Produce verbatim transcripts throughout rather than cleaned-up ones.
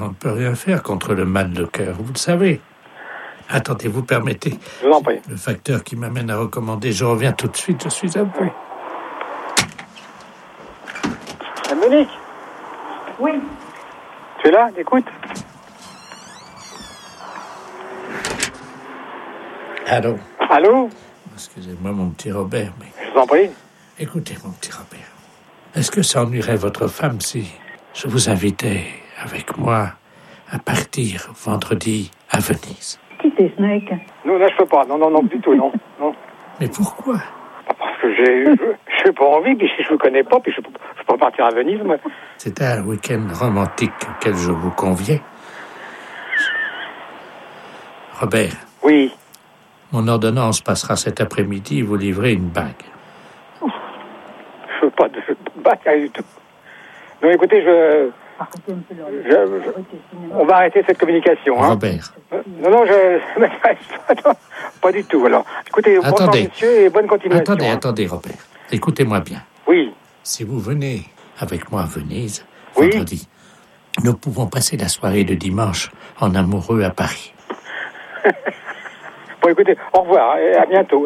on ne peut rien faire contre le mal de cœur, vous le savez. Attendez, vous permettez. Je vous en prie. Le facteur qui m'amène à recommander, je reviens tout de suite, je suis à vous. Ah, Monique. Oui. Tu es là? Écoute. Allô? Allô? Excusez-moi, mon petit Robert, mais... Je vous en prie. Écoutez, mon petit Robert, est-ce que ça ennuierait votre femme si je vous invitais avec moi à partir vendredi à Venise? Quittez ce mec. Non, là, je peux pas. Non, non, non, du tout, non. non. Mais pourquoi? Parce que j'ai... Je n'ai pas envie, puis je ne vous connais pas, puis je ne peux pas partir à Venise, moi. C'est un week-end romantique auquel je vous conviens. Robert. Oui. Mon ordonnance passera cet après-midi et vous livrez une bague. Je veux pas de bague du tout. Non, écoutez, je... je, je on va arrêter cette communication. Hein. Robert. Non, non, je... Attends, pas du tout, alors. Écoutez, bonsoir, monsieur, et bonne continuation. Attendez, hein. attendez, Robert. Écoutez-moi bien. Oui. Si vous venez avec moi à Venise, oui. vendredi, nous pouvons passer la soirée de dimanche en amoureux à Paris. Bon, écoutez, au revoir et à bientôt.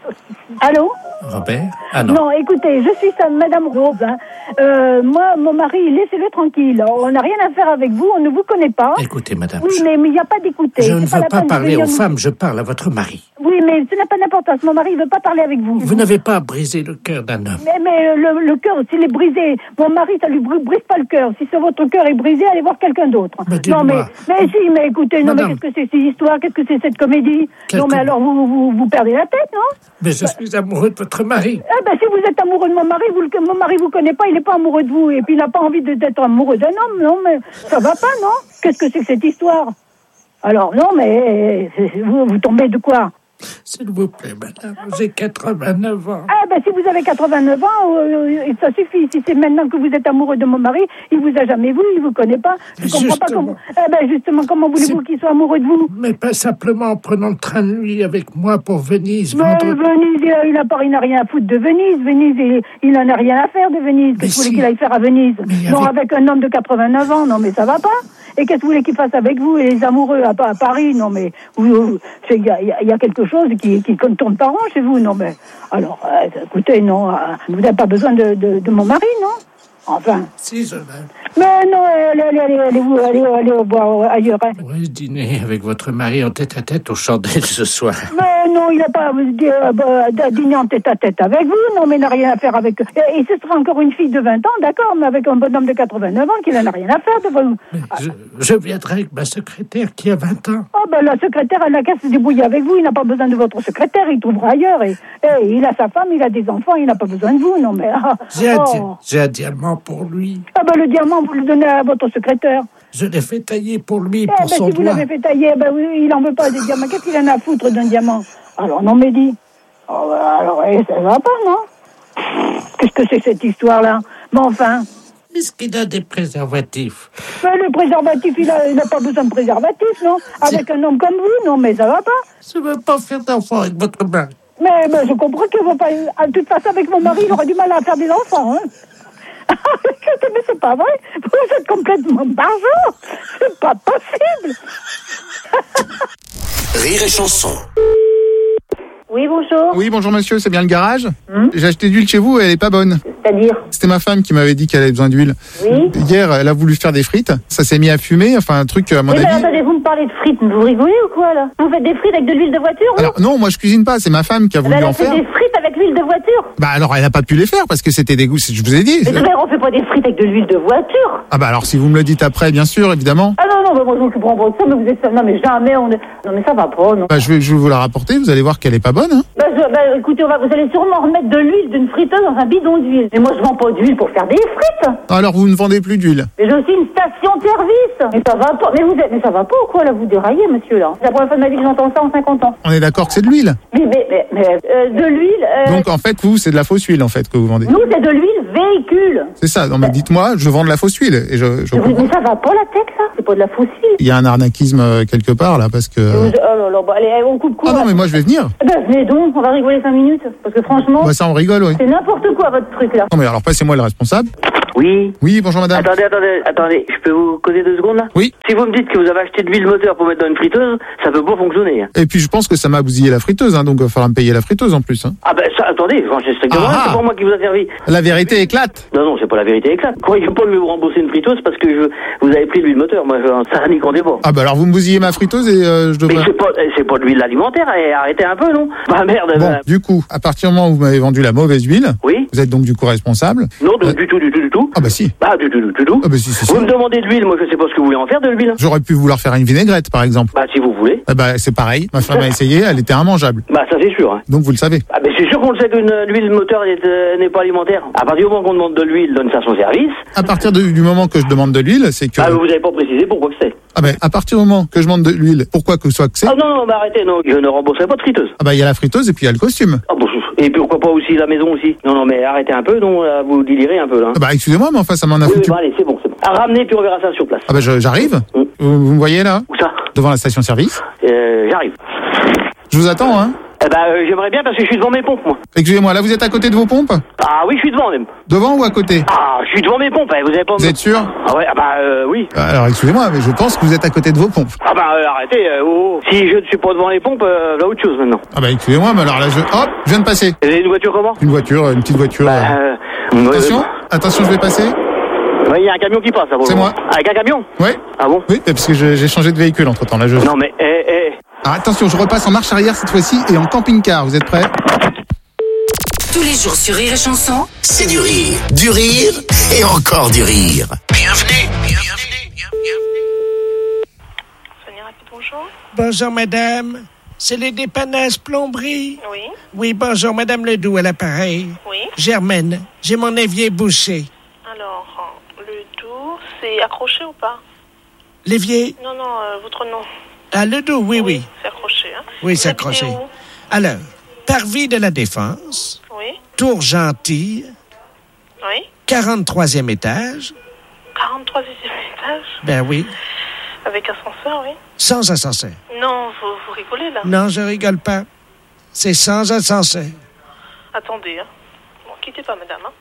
Allô? Robert? Ah non. Non, écoutez, je suis sa Madame Rose. Hein. Euh, moi, mon mari, laissez-le tranquille. On n'a rien à faire avec vous, on ne vous connaît pas. Écoutez, madame. Oui, je... mais il n'y a pas d'écouter. Je ne pas veux pas, pas parler aux nous... femmes, je parle à votre mari. Oui, mais ce n'a pas d'importance. Mon mari ne veut pas parler avec vous. Vous n'avez pas brisé le cœur d'un homme. Mais, mais le, le cœur, s'il est brisé, mon mari, ça lui brise pas le cœur. Si votre cœur est brisé, allez voir quelqu'un d'autre. Mais non, mais, mais si, mais écoutez, non, madame. mais qu'est-ce que c'est ces histoires? Qu'est-ce que c'est cette comédie? Quelle non, mais com... alors, vous, vous, vous perdez la tête, non? Mais je suis amoureux de votre mari. Eh ben, si vous êtes amoureux de mon mari, vous, mon mari vous connaît pas, il n'est pas amoureux de vous. Et puis, il n'a pas envie de, d'être amoureux d'un homme, non, mais ça va pas, non? Qu'est-ce que c'est que cette histoire? Alors, non, mais vous, vous tombez de quoi? S'il vous plaît, madame, j'ai quatre-vingt-neuf ans. Ah, ben, si vous avez quatre-vingt-neuf ans, euh, ça suffit. Si c'est maintenant que vous êtes amoureux de mon mari, il vous a jamais vu, il vous connaît pas. Je comprends justement. pas comment. Eh ben, justement, comment voulez-vous qu'il soit amoureux de vous? Mais pas simplement en prenant le train de nuit avec moi pour Venise. Mais vendredi. Venise, il a, il, a pas, il n'a rien à foutre de Venise. Venise, il, il n'en a rien à faire de Venise. Qu'est-ce que vous voulez si. qu'il aille faire à Venise? Mais Non, avec... avec un homme de quatre-vingt-neuf ans, non, mais ça va pas. Et qu'est-ce que vous voulez qu'il fasse avec vous et les amoureux à, à Paris? Non, mais il y, y, y a quelque chose qui, qui ne tourne pas rond chez vous. Non, mais alors, euh, écoutez, non, euh, vous n'avez pas besoin de, de, de mon mari, non? Enfin. Si, je l'aime. Mais non, allez, allez, allez, allez, allez, allez, allez boire ailleurs. Hein. Ouais, dîner avec votre mari en tête-à-tête aux chandelles ce soir. Mais non, il n'a pas euh, dîner en tête-à-tête avec vous. Non, mais il n'a rien à faire avec... Et, et ce sera encore une fille de vingt ans, d'accord, mais avec un bonhomme de quatre-vingt-neuf ans qui n'en a rien à faire de vous. Mais je, je viendrai avec ma secrétaire qui a vingt ans. Oh, ben la secrétaire, elle n'a qu'à se débrouiller avec vous. Il n'a pas besoin de votre secrétaire, il trouvera ailleurs. Et, et il a sa femme, il a des enfants, il n'a pas besoin de vous, non, mais... Ah, J'ai un, oh. di- j'ai un diamant pour lui. Ah, ben le diamant, vous le donnez à votre secrétaire. Je l'ai fait tailler pour lui, Eh pour ben, son si vous doigt. l'avez fait tailler, ben oui, il en veut pas des diamants. Qu'est-ce qu'il en a à foutre d'un diamant? Alors, non, mais dis. Oh, alors, eh, ça va pas, non? Qu'est-ce que c'est que cette histoire-là? Mais enfin. Est-ce qu'il a des préservatifs? Mais le préservatif, il a, il a pas besoin de préservatif, non? Avec un homme comme vous, non, mais ça va pas? Je veux pas faire d'enfant avec votre mari. Mais ben, je comprends qu'il va pas... De toute façon, avec mon mari, il aura du mal à faire des enfants, hein? Mais c'est pas vrai. Vous êtes complètement barjot. C'est pas possible. Rire et chanson. Oui, bonjour. Oui, bonjour monsieur, c'est bien le garage? Hum J'ai acheté de l'huile chez vous et elle est pas bonne. C'est-à-dire? C'était ma femme qui m'avait dit qu'elle avait besoin d'huile. Oui. Hier, elle a voulu faire des frites, ça s'est mis à fumer, enfin un truc à mon Eh ben, avis... attendez, vous me parlez de frites, vous rigolez ou quoi, là? Vous faites des frites avec de l'huile de voiture, vous? Alors non, moi je cuisine pas, c'est ma femme qui a Eh voulu ben, elle en a fait faire. des frites avec l'huile de voiture. Bah alors elle a pas pu les faire parce que c'était dégoût, je vous ai dit. Mais frère, on fait pas des frites avec de l'huile de voiture. Ah bah alors si vous me le dites après, bien sûr, évidemment. Ah non, non, bah, moi je m'occuperai pas de ça, mais vous êtes... Non, mais jamais on est... Non, mais ça va pas, non. Bah je vais, je vais vous la rapporter, vous allez voir qu'elle est pas bonne. Hein. Bah, je- bah, écoutez, on va... vous allez sûrement remettre de l'huile d'une friteuse dans un bidon d'huile. Mais moi, je vends pas d'huile pour faire des frites. Alors vous ne vendez plus d'huile. Mais j'ai aussi une station-service. Mais ça va pas. Mais vous êtes... Mais ça va pas ou quoi, là? Vous déraillez, monsieur, là. C'est la première fois de ma vie que j'entends ça en cinquante ans. On est d'accord que c'est de l'huile. Mais, mais, mais, mais, euh, de l'huile... euh, Donc en fait, vous, c'est de la fausse huile en fait que vous vendez. Nous, c'est de l'huile véhicule. C'est ça, non mais dites-moi, je vends de la fausse huile. Et je, je Mais, comprends. mais ça va pas la tête, ça? C'est pas de la fausse huile. Il y a un arnaquisme euh, quelque part là parce que... Vous- Oh là là, bah, allez, on coupe court. Ah non mais moi je vais venir. Eh ben, venez donc, on va rigoler cinq minutes. Parce que franchement, Bah ça on rigole, oui. c'est n'importe quoi, votre truc, là. Non mais alors passez-moi le responsable. Oui. Oui, bonjour madame. Attendez, attendez, attendez, je peux vous causer deux secondes là? Oui. Si vous me dites que vous avez acheté de l'huile moteur pour mettre dans une friteuse, ça peut pas fonctionner. Hein. Et puis je pense que ça m'a bousillé la friteuse, hein, donc il va falloir me payer la friteuse en plus. Hein. Ah ben ça, attendez, franchement, c'est strictement rien, c'est pas moi qui vous a servi. La vérité éclate. Non, non, c'est pas la vérité éclate. Croyez pas que je vais vous rembourser une friteuse parce que je, vous avez pris de l'huile moteur. Moi, je, ça n'y comptez pas. Ah bah alors vous me bousillez ma friteuse et euh, je devrais... Mais c'est pas, c'est pas de l'huile alimentaire, eh, arrêtez un peu, non? Bah merde. Bon, bah... du coup, à partir du moment où vous m'avez vendu la mauvaise huile, oui. Vous êtes donc du coup responsable. Non, de, euh... du tout, du tout, du tout. Ah bah si. Bah du tout, du tout, du tout. Ah bah si, c'est Vous ça. me demandez de l'huile, moi je sais pas ce que vous voulez en faire de l'huile. J'aurais pu vouloir faire une vinaigrette par exemple. Bah si vous voulez. Ah bah c'est pareil, ma femme a essayé, elle était immangeable. Bah ça c'est sûr. Hein. Donc vous le savez. Ah ben c'est sûr qu'on le sait qu'une l'huile moteur n'est, euh, n'est pas alimentaire. À partir du moment qu'on demande de l'huile dans une station service. À partir de, du moment que je demande de l'huile, c'est que... Ah vous avez pas précisé pourquoi que c'est. Ah ben à partir du moment que je demande de l'huile, pourquoi que ce soit que c'est... Ah non non bah arrêtez, non, je ne rembourserai pas de friteuse. Ah bah il y a la friteuse et puis il y a le costume. Ah bon, et pourquoi pas aussi la maison aussi. Non non mais arrêtez un peu, non, là, vous délirez un peu là. Ah bah excusez-moi mais enfin ça m'en a oui, foutu. Oui bah allez c'est bon, c'est bon. À ramener puis on verra ça sur place. Ah bah je, j'arrive. Mmh. Vous, vous me voyez là? Où ça? Devant la station service. Euh, j'arrive. Je vous attends hein. Eh ben, euh, j'aimerais bien parce que je suis devant mes pompes, moi. Excusez-moi, là vous êtes à côté de vos pompes? Ah oui, je suis devant même. Devant ou à côté? Ah, je suis devant mes pompes, hein, vous avez pas... Vous êtes sûr? Ah ouais, ah bah euh, oui. Alors excusez-moi, mais je pense que vous êtes à côté de vos pompes. Ah bah euh, arrêtez, euh, oh, oh. Si je ne suis pas devant les pompes, euh, là autre chose maintenant. Ah bah excusez-moi, mais alors là je... Hop, je viens de passer. Vous avez une voiture comment? Une voiture, une petite voiture. Bah, euh... euh, Attention, ouais, attention, je vais passer. Oui, il y a un camion qui passe, là. C'est moi. Avec un camion? Oui. Ah bon? Oui, parce que je- j'ai changé de véhicule entre temps. Là, je... Non mais, eh, eh. Ah, attention, je repasse en marche arrière cette fois-ci et en camping-car. Vous êtes prêts? Tous les jours sur Rire et Chanson, C'est du rire, du rire et encore du rire. Bienvenue, bienvenue, bienvenue. Sonia Rapide, bonjour. Bonjour madame, c'est les dépannages plomberie. Oui. Oui, bonjour madame Ledoux à l'appareil. Oui. Germaine, j'ai mon évier bouché. Alors, le tour, c'est accroché ou pas? L'évier? Non, non, euh, votre nom. Ah, Ledoux, oui, oui. C'est accroché, hein? Oui, c'est Vous habitez accroché. où? Alors, Parvis de la Défense, Oui. Tour Gentil, Oui. quarante-troisième étage. quarante-troisième étage? Ben oui, Avec ascenseur, oui. sans ascenseur. Non, vous, vous rigolez, là. Non, je rigole pas. C'est sans ascenseur. Attendez, hein. Bon, quittez pas, madame, hein.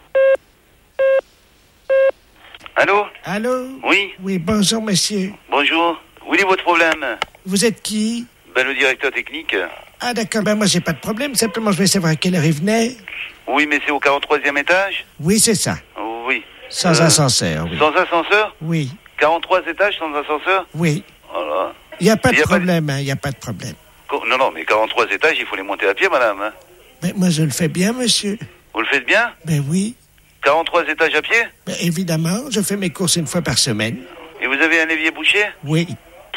Allô? Allô? Oui, Oui, bonjour monsieur. bonjour. Où est votre problème? Vous êtes qui? Ben, le directeur technique. Ah d'accord, ben moi j'ai pas de problème, simplement je vais savoir à quelle heure il venait. Oui, mais c'est au quarante-troisième étage? Oui, c'est ça. Oui. Sans Euh, ascenseur, oui. Sans ascenseur? Oui, quarante-trois étages sans ascenseur? oui. Voilà. Il n'y a pas de Y a pas de- problème, hein, il n'y a pas de problème. Co- Non, non, mais quarante-trois étages, il faut les monter à pied, madame. Hein. Mais moi je le fais bien, monsieur. Vous le faites bien? Ben oui. quarante-trois étages à pied? Ben évidemment, je fais mes courses une fois par semaine. Et vous avez un évier bouché? Oui.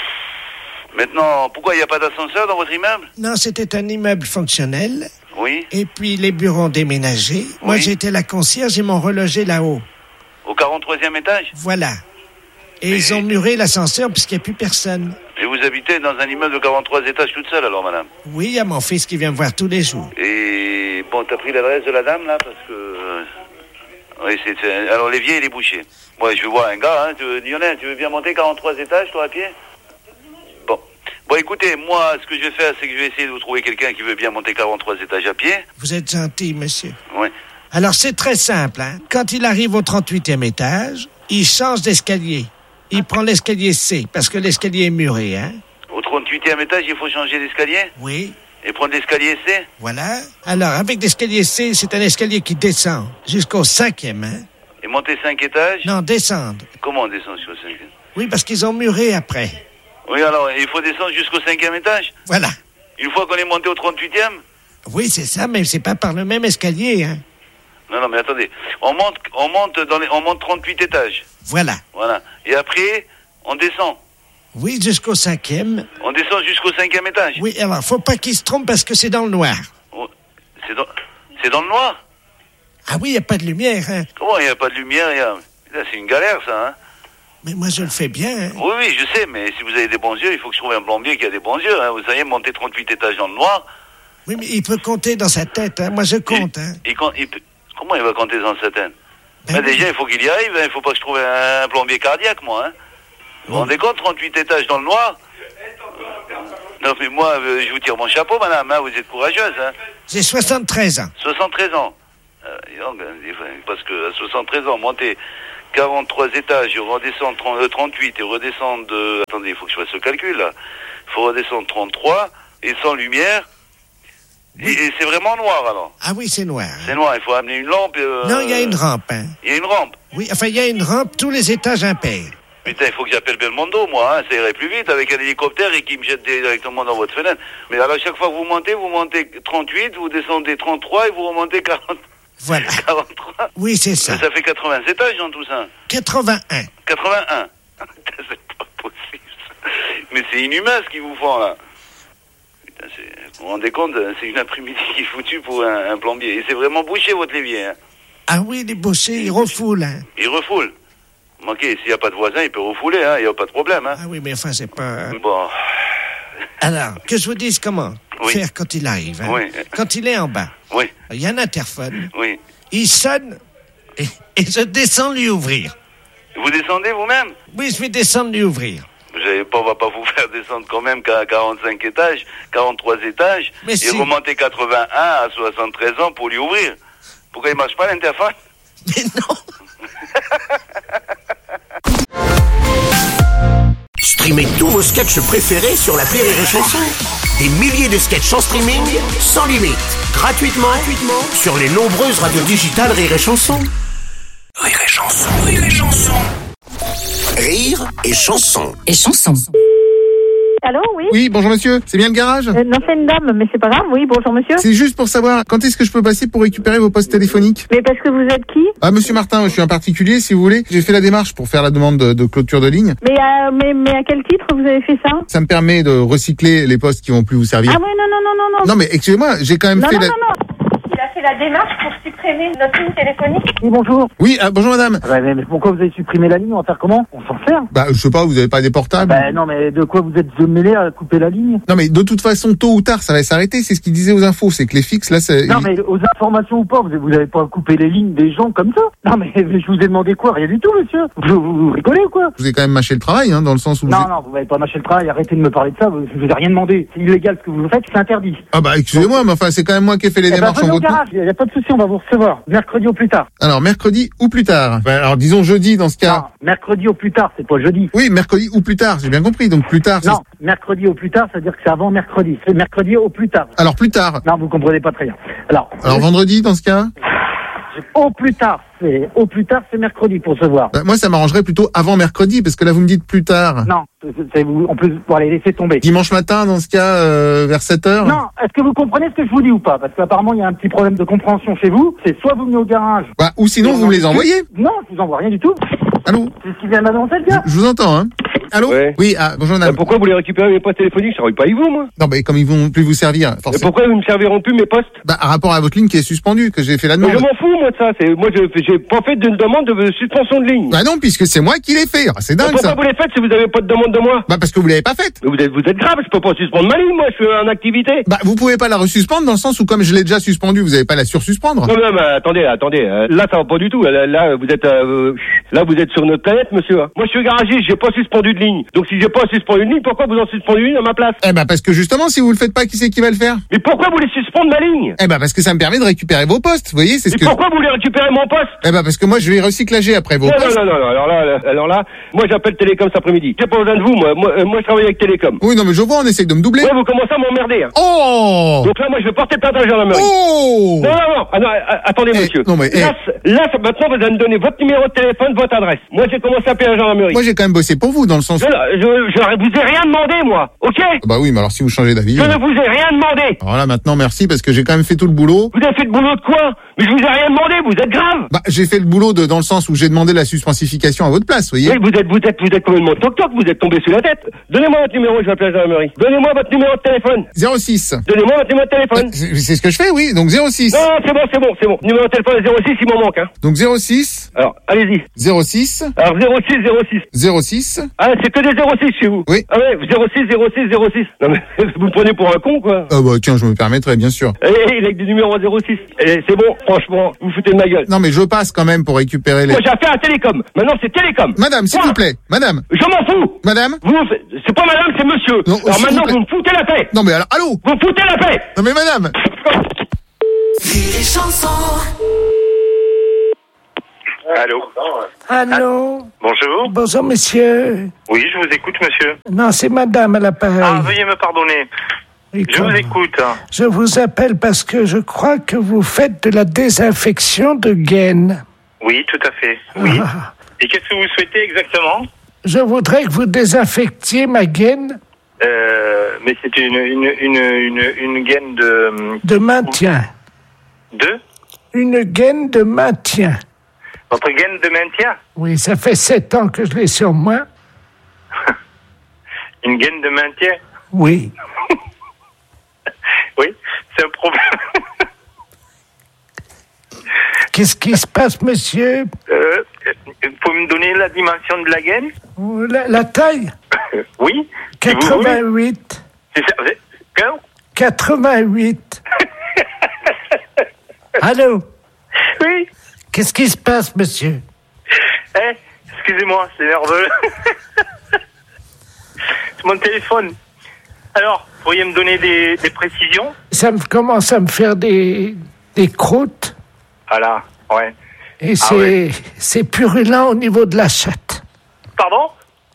Maintenant, pourquoi il n'y a pas d'ascenseur dans votre immeuble? Non, c'était un immeuble fonctionnel. Oui. Et puis les bureaux ont déménagé. Moi Oui. j'étais la concierge, ils m'ont relogé là-haut. Au quarante-troisième étage? Voilà. Et ils ont muré l'ascenseur puisqu'il n'y a plus personne. Et vous habitez dans un immeuble de quarante-trois étages toute seule, alors, madame? Oui, il y a mon fils qui vient me voir tous les jours. Et bon, t'as pris l'adresse de la dame, là, parce que... euh, Oui, c'est... c'est- Alors, l'évier, il est bouché. Moi, je veux voir un gars, hein. Tu veux... Lionel, tu veux bien monter quarante-trois étages, toi, à pied? Bon. Bon, écoutez, moi, ce que je vais faire, c'est que je vais essayer de vous trouver quelqu'un qui veut bien monter quarante-trois étages à pied. Vous êtes gentil, monsieur. Oui. Alors, c'est très simple, hein. Quand il arrive au trente-huitième étage, il change d'escalier. Il prend l'escalier C, parce que l'escalier est muré, hein. Au trente-huitième étage, il faut changer d'escalier? Oui. Et prendre l'escalier C? Voilà. Alors, avec l'escalier C, c'est un escalier qui descend jusqu'au cinquième, hein. Et monter cinq étages? Non, descendre. Comment on descend jusqu'au cinquième? Oui, parce qu'ils ont muré après. Oui, alors, il faut descendre jusqu'au cinquième étage? Voilà. Une fois qu'on est monté au trente-huitième? Oui, c'est ça, mais c'est pas par le même escalier, hein. Non, non, mais attendez. On monte, on monte dans les, on monte trente-huit étages. Voilà. Voilà. Et après, on descend. Oui, jusqu'au cinquième. On descend jusqu'au cinquième étage. Oui, alors, faut pas qu'il se trompe parce que c'est dans le noir. Oh, c'est dans, c'est dans le noir? Ah oui, il n'y a pas de lumière, hein. Comment il n'y a pas de lumière? Y a... Là, c'est une galère, ça, hein? Mais moi, je le fais bien, hein. Oui, oui, je sais, mais si vous avez des bons yeux, il faut que je trouve un plombier qui a des bons yeux, hein. Vous savez, monter trente-huit étages dans le noir. Oui, mais il peut compter dans sa tête, hein. Moi, je compte, hein. Il, il, il peut... Comment il va compter dans sa tête? Ben Ben oui. déjà, il faut qu'il y arrive, hein. Il faut pas que je trouve un, un plombier cardiaque, moi, hein. Vous vous rendez compte, trente-huit étages dans le noir? Non, mais moi, euh, je vous tire mon chapeau, madame, hein. Vous êtes courageuse, hein. J'ai soixante-treize ans. soixante-treize ans. Euh, dis donc, euh, parce que à soixante-treize ans, monter quarante-trois étages, et redescendre trente, euh, trente-huit, et redescendre... Euh, attendez, il faut que je fasse le calcul, là. Il faut redescendre trente-trois, et sans lumière. Oui. Et, et c'est vraiment noir, alors. Ah oui, c'est noir. C'est noir, il faut amener une lampe. Euh, non, il y a une rampe. Hein. Il y a une rampe. Oui, enfin, il y a une rampe, tous les étages impairs. Putain, il faut que j'appelle Belmondo, moi, hein. Ça irait plus vite avec un hélicoptère et qui me jette directement dans votre fenêtre. Mais alors, chaque fois que vous montez, vous montez trente-huit, vous descendez trente-trois et vous remontez quarante. Voilà. quarante-trois. Oui, c'est ça. Mais ça fait quatre-vingts étages dans tout ça. quatre-vingt-un. quatre-vingt-un. C'est pas possible. Mais c'est inhumain ce qu'ils vous font, là. Putain, c'est... Vous vous rendez compte, c'est une après-midi qui est foutue pour un, un plombier. Et c'est vraiment bouché, votre l'évier, hein. Ah oui, les bossés, ils refoulent, hein. Ils refoulent. Ok, s'il n'y a pas de voisin, il peut refouler, hein. Il n'y a pas de problème, hein. Ah oui, mais enfin, c'est pas... Bon. Alors, que je vous dise comment oui. faire quand il arrive, hein. Oui. Quand il est en bas. Oui. Il y a un interphone. Oui. Il sonne et, et je descends lui ouvrir. Vous descendez vous-même? Oui, je vais descendre lui ouvrir. On va pas vous faire descendre quand même qu'à quarante-cinq étages, quarante-trois étages, mais et si. remonter quatre-vingt-un à soixante-treize ans pour lui ouvrir. Pourquoi il marche pas l'interphone? Mais non. Streamez tous vos sketchs préférés sur l'appli Rire et Chanson. Des milliers de sketchs en streaming, sans limite, gratuitement, gratuitement sur les nombreuses radios digitales Rire et Chanson. Rire et Chanson, Rire et Chanson. Rire et Chanson. Et Chanson. Allô, oui? Oui, bonjour monsieur, c'est bien le garage? euh, Non, c'est une dame, mais c'est pas grave, oui, bonjour monsieur. C'est juste pour savoir, quand est-ce que je peux passer pour récupérer vos postes téléphoniques? Mais parce que vous êtes qui? Ah, monsieur Martin, je suis un particulier, si vous voulez. J'ai fait la démarche pour faire la demande de, de clôture de ligne. Mais, euh, mais, mais à quel titre vous avez fait ça? Ça me permet de recycler les postes qui vont plus vous servir. Ah ouais, non, non, non, non, non. Non, mais excusez-moi, j'ai quand même non, fait non, la... non, non. Il a fait la démarche pour supprimer notre ligne téléphonique. Oui, bonjour. Oui, ah, bonjour madame. Ah bah, mais, mais pourquoi vous avez supprimé la ligne? On va faire comment? On s'en sert? Bah, je sais pas, vous avez pas des portables? Bah non, mais de quoi vous êtes mêlé à couper la ligne? Non, mais de toute façon, tôt ou tard, ça va s'arrêter. C'est ce qu'il disait aux infos. C'est que les fixes, là, c'est... Non, mais aux informations ou pas, vous, vous avez pas coupé les lignes des gens comme ça? Non, mais je vous ai demandé quoi? Rien du tout, monsieur. Vous, vous, vous rigolez ou quoi? Je vous ai quand même mâché le travail, hein, dans le sens où... Non, vous êtes... non, vous m'avez pas mâché le travail. Arrêtez de me parler de ça. Vous, je vous ai rien demandé. C'est illégal ce que vous faites, c'est interdit. Ah bah, excusez-moi, mais enfin, c'est quand même moi qui ai fait les eh démarches ben, en votre nom. Il n'y a pas de souci, on va vous recevoir. Mercredi au plus tard. Alors, mercredi ou plus tard. Bah, alors, disons jeudi, dans ce cas. Non, mercredi au plus tard, c'est pas jeudi. Oui, mercredi ou plus tard, j'ai bien compris. Donc, plus tard... Non, mercredi au plus tard, c'est-à-dire que c'est avant mercredi. C'est mercredi au plus tard. Alors, plus tard. Non, vous comprenez pas très bien. Alors, Alors, vendredi, dans ce cas? Au plus tard, c'est au plus tard, c'est mercredi pour se voir. Bah, moi, ça m'arrangerait plutôt avant mercredi, parce que là, vous me dites plus tard. Non, c'est, c'est, vous, on peut, bon, allez, laissez tomber. Dimanche matin, dans ce cas, euh, vers sept heures. Non, est-ce que vous comprenez ce que je vous dis ou pas? Parce qu'apparemment, il y a un petit problème de compréhension chez vous. C'est soit vous venez au garage. Bah, ou sinon, vous me les envoyez. Non, je vous envoie rien du tout. Allô? C'est ce qui vient d'annoncer, le gars. Je vous entends, hein. Allô? Ouais. Oui, ah, bonjour madame. Bah, pourquoi vous les récupérez mes postes téléphoniques? Je travaille pas avec vous, moi. Non, mais comme ils vont plus vous servir, Et forcément. pourquoi ils ne me serviront plus mes postes? Bah, à rapport à votre ligne qui est suspendue, que j'ai fait la Mais demande. je m'en fous, moi, de ça. C'est, moi, je, j'ai pas fait d'une demande de suspension de ligne. Bah non, puisque c'est moi qui l'ai fait. Ah, c'est dingue, pourquoi ça. vous les faites si vous avez pas de demande de moi? Bah, parce que vous l'avez pas faite. Mais vous êtes, vous êtes grave, je peux pas suspendre ma ligne, moi, je suis en activité. Bah, vous pouvez pas la resuspendre dans le sens où, comme je l'ai déjà suspendue, vous avez pas la sursuspendre. Non, non, mais attendez, attendez, euh, là, ça va pas du tout. Là, là, vous êtes, euh, là, vous êtes sur notre planète, monsieur. Hein. Moi, je suis garagiste, j'ai pas suspendu de ligne. Donc, si j'ai pas suspendu une ligne, pourquoi vous en suspendez une à ma place? Eh bah, parce que justement, si vous le faites pas, qui c'est qui va le faire? Mais pourquoi vous les suspendre ma ligne? Eh bah, parce que ça me permet de récupérer vos postes, vous voyez, c'est ce Mais que... pourquoi vous voulez récupérer mon poste? Eh bah, parce que moi, je vais recyclager après vos non, postes. Non, non, non, alors là, là, alors là, moi, j'appelle Télécom cet après-midi. J'ai pas besoin de vous, moi, moi, euh, moi je travaille avec Télécom. Oui, non, mais je vois, on essaye de me doubler. Ouais, vous commencez à m'emmerder. Hein. Oh! Donc là, moi, je vais porter plainte à la gendarmerie. Oh! Non, non, non, ah, non ah, attendez, eh, monsieur. Non, mais, eh. Là, là, maintenant, vous allez me donner votre numéro de téléphone, votre adresse. Moi, j'ai commencé à appeler la gendarmerie. Moi, j'ai quand même bossé pour vous, dans le sens... Non, non, je, je, je vous ai rien demandé, moi, ok? Bah oui, mais alors si vous changez d'avis... Je ne vous ai rien demandé. Alors là, maintenant, merci, parce que j'ai quand même fait tout le boulot. Vous avez fait le boulot de quoi? Mais je vous ai rien demandé, vous êtes grave. Bah, j'ai fait le boulot de, dans le sens où j'ai demandé la suspensification à votre place, vous voyez. Oui, vous êtes, vous êtes, vous êtes complètement toc-toc, vous êtes tombé sur la tête. Donnez-moi votre numéro, je vais appeler la gendarmerie. Donnez-moi votre numéro de téléphone. zéro six. Donnez-moi votre numéro de téléphone. C'est, c'est ce que je fais, oui, donc zéro six. Non, non, c'est bon, c'est bon, c'est bon. Numéro de téléphone zéro six, il m'en manque, hein. Donc zéro six. Alors, allez-y. zéro six. Alors, zéro six, zéro six. zéro six. Ah, c'est que des zéro six chez vous. Oui. Ah ouais, zéro six, zéro six, zéro six. Non mais, vous me prenez pour un con, quoi. Ah bah tiens, je me permettrai, bien sûr. Et, il a que des numéros zéro six. Et c'est bon, franchement, vous foutez de ma gueule. Non mais je passe quand même pour récupérer les... Moi j'ai affaire à Télécom. Maintenant c'est Télécom. Madame, s'il Quoi vous plaît. Madame. Je m'en fous. Madame. Vous, c'est pas madame, c'est monsieur. Non, alors maintenant vous, vous me foutez la paix. Non mais alors, allô. Vous me foutez la paix. Non mais madame. Allô. Allô. Bonjour. Bonjour, monsieur. Oui, je vous écoute, monsieur. Non, c'est madame à l'appareil. Ah, veuillez me pardonner. Et je comme- vous écoute. Je vous appelle parce que je crois que vous faites de la désinfection de gaines. Oui, tout à fait. Oui. Ah. Et qu'est-ce que vous souhaitez exactement? Je voudrais que vous désinfectiez ma gaine euh, Mais c'est une, une, une, une, une gaine de... de maintien. De Une gaine de maintien. Votre gaine de maintien? Oui, ça fait sept ans que je l'ai sur moi. Une gaine de maintien? Oui. Oui, c'est un problème. Qu'est-ce qui se passe, monsieur? Euh, vous pouvez me donner la dimension de la gaine? La, la taille? Oui. quatre-vingt-huit. C'est ça. Hein? quatre-vingt-huit. Allô? Oui. Qu'est-ce qui se passe, monsieur? Eh, excusez-moi, c'est nerveux. C'est mon téléphone. Alors, pourriez me donner des, des précisions? Ça me commence à me faire des, des croûtes. Voilà, ouais. Et Ah c'est, ouais. c'est purulent au niveau de la chatte. Pardon?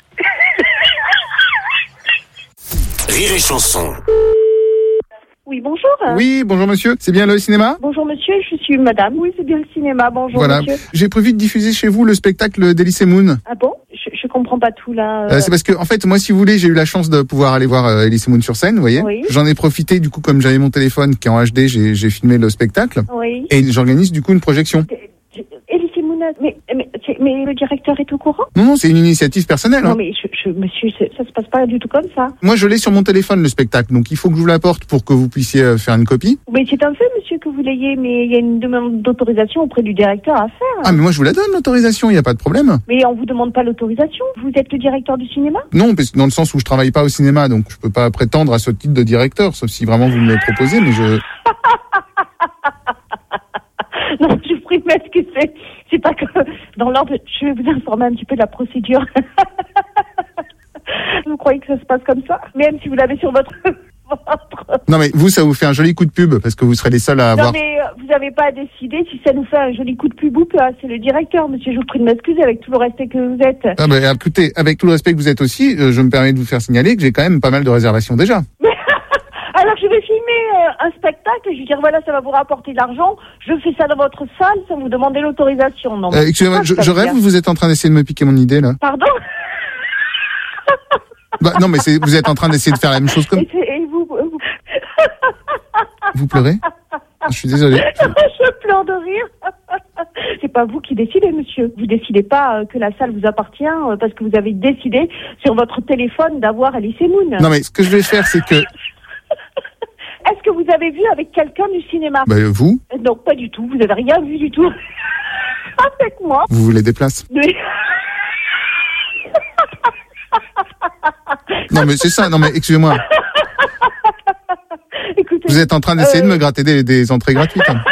Rire et chanson. Oui, bonjour. Oui, bonjour monsieur, c'est bien le cinéma? Bonjour monsieur, je suis madame. Oui, c'est bien le cinéma. Bonjour Voilà, monsieur. j'ai prévu de diffuser chez vous le spectacle d'Elysée Moon. Ah bon? Je, je comprends pas tout là. Euh, c'est parce que, en fait, moi, si vous voulez, j'ai eu la chance de pouvoir aller voir euh, Elysée Moon sur scène, vous voyez. Oui. J'en ai profité, du coup, comme j'avais mon téléphone qui est en H D, j'ai, j'ai filmé le spectacle. Oui. Et j'organise, du coup, une projection. Élysée Mounaz, mais, mais, c'est- mais le directeur est au courant? Non, non, c'est une initiative personnelle. Non Hein. mais je, je, monsieur, c'est- ça se passe pas du tout comme ça. Moi, je l'ai sur mon téléphone, le spectacle. Donc, il faut que je vous l'apporte pour que vous puissiez euh, faire une copie. Mais c'est un fait, monsieur, que vous l'ayez, mais il y a une demande d'autorisation auprès du directeur à faire. Ah, mais moi, je vous la donne, l'autorisation, il n'y a pas de problème. Mais on vous demande pas l'autorisation? Vous êtes le directeur du cinéma? Non, parce que dans le sens où je travaille pas au cinéma, donc je peux pas prétendre à ce titre de directeur, sauf si vraiment vous me le proposez, mais je... Non, je vous prie de m'excuser. C'est pas que dans l'ordre, je vais vous informer un petit peu de la procédure. Vous croyez que ça se passe comme ça? Même si vous l'avez sur votre... votre... Non, mais vous, ça vous fait un joli coup de pub, parce que vous serez les seuls à avoir... Non mais euh, vous n'avez pas à décider si ça nous fait un joli coup de pub ou pas. C'est le directeur, monsieur. Je vous prie de m'excuser avec tout le respect que vous êtes. Ah bah, écoutez, avec tout le respect que vous êtes aussi, euh, je me permets de vous faire signaler que j'ai quand même pas mal de réservations déjà. Alors je vais filmer euh, un spectacle et je vais dire voilà, ça va vous rapporter de l'argent. Je fais ça dans votre salle sans vous demander l'autorisation. Non. Euh, excusez-moi, Ah, je, ça je veut rêve dire- ou vous êtes en train d'essayer de me piquer mon idée, là? Pardon? Bah, non, mais c'est, vous êtes en train d'essayer de faire la même chose comme... Et, c'est- et vous, vous... Vous pleurez? Je suis désolé. Je pleure de rire. C'est pas vous qui décidez, monsieur. Vous décidez pas euh, que la salle vous appartient euh, parce que vous avez décidé sur votre téléphone d'avoir Elysée Moon. Non, mais ce que je vais faire, c'est que... Est-ce que vous avez vu avec quelqu'un du cinéma? Bah, vous, Euh, Non, pas du tout. Vous avez rien vu du tout. Avec moi. vous voulez des places? Mais... Non, mais c'est ça, non, mais excusez-moi. Écoutez, Vous êtes en train d'essayer euh, de me gratter des, des entrées gratuites. Hein.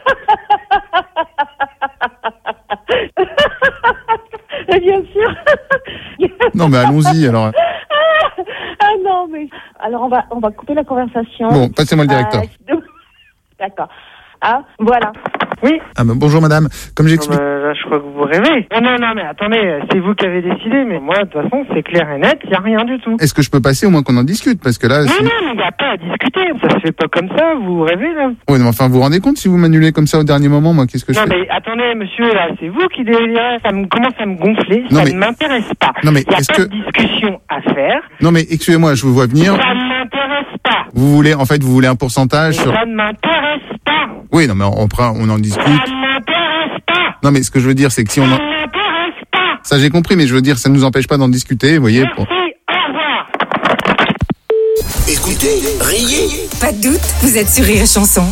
Et bien sûr. Non, mais allons-y, alors. Ah non, mais alors on va on va couper la conversation. Bon, passez-moi le directeur. Euh, D'accord. Ah, voilà. Oui. Ah, bah, bonjour madame. Comme j'explique... Non, bah, là, je crois que vous rêvez. Non, non, non, mais attendez, c'est vous qui avez décidé, mais moi, de toute façon, c'est clair et net, il n'y a rien du tout. Est-ce que je peux passer au moins qu'on en discute? Parce que là... Non, si- non, mais il n'y a pas à discuter, ça se fait pas comme ça, vous rêvez, là. Ouais, non, enfin, vous vous rendez compte si vous m'annulez comme ça au dernier moment, moi, qu'est-ce que je Non, fais? mais attendez, monsieur, là, c'est vous qui délirez, ça me commence à me gonfler, Non, ça mais- ne m'intéresse pas. Non, mais il n'y a est-ce pas que- de discussion à faire, Non, mais excusez-moi, je vous vois venir. ça ne m'intéresse pas. Vous voulez, en fait, vous voulez un pourcentage sur... Ça ne m'intéresse pas. Oui, non, mais on, prend, on en discute. Ça ne m'intéresse pas. Non, mais ce que je veux dire, c'est que si on en... Ça ne m'intéresse pas. Ça, j'ai compris, mais je veux dire, ça ne nous empêche pas d'en discuter, vous voyez. pour- Au revoir. Écoutez, riez. Pas de doute, vous êtes sur Rire et Chanson.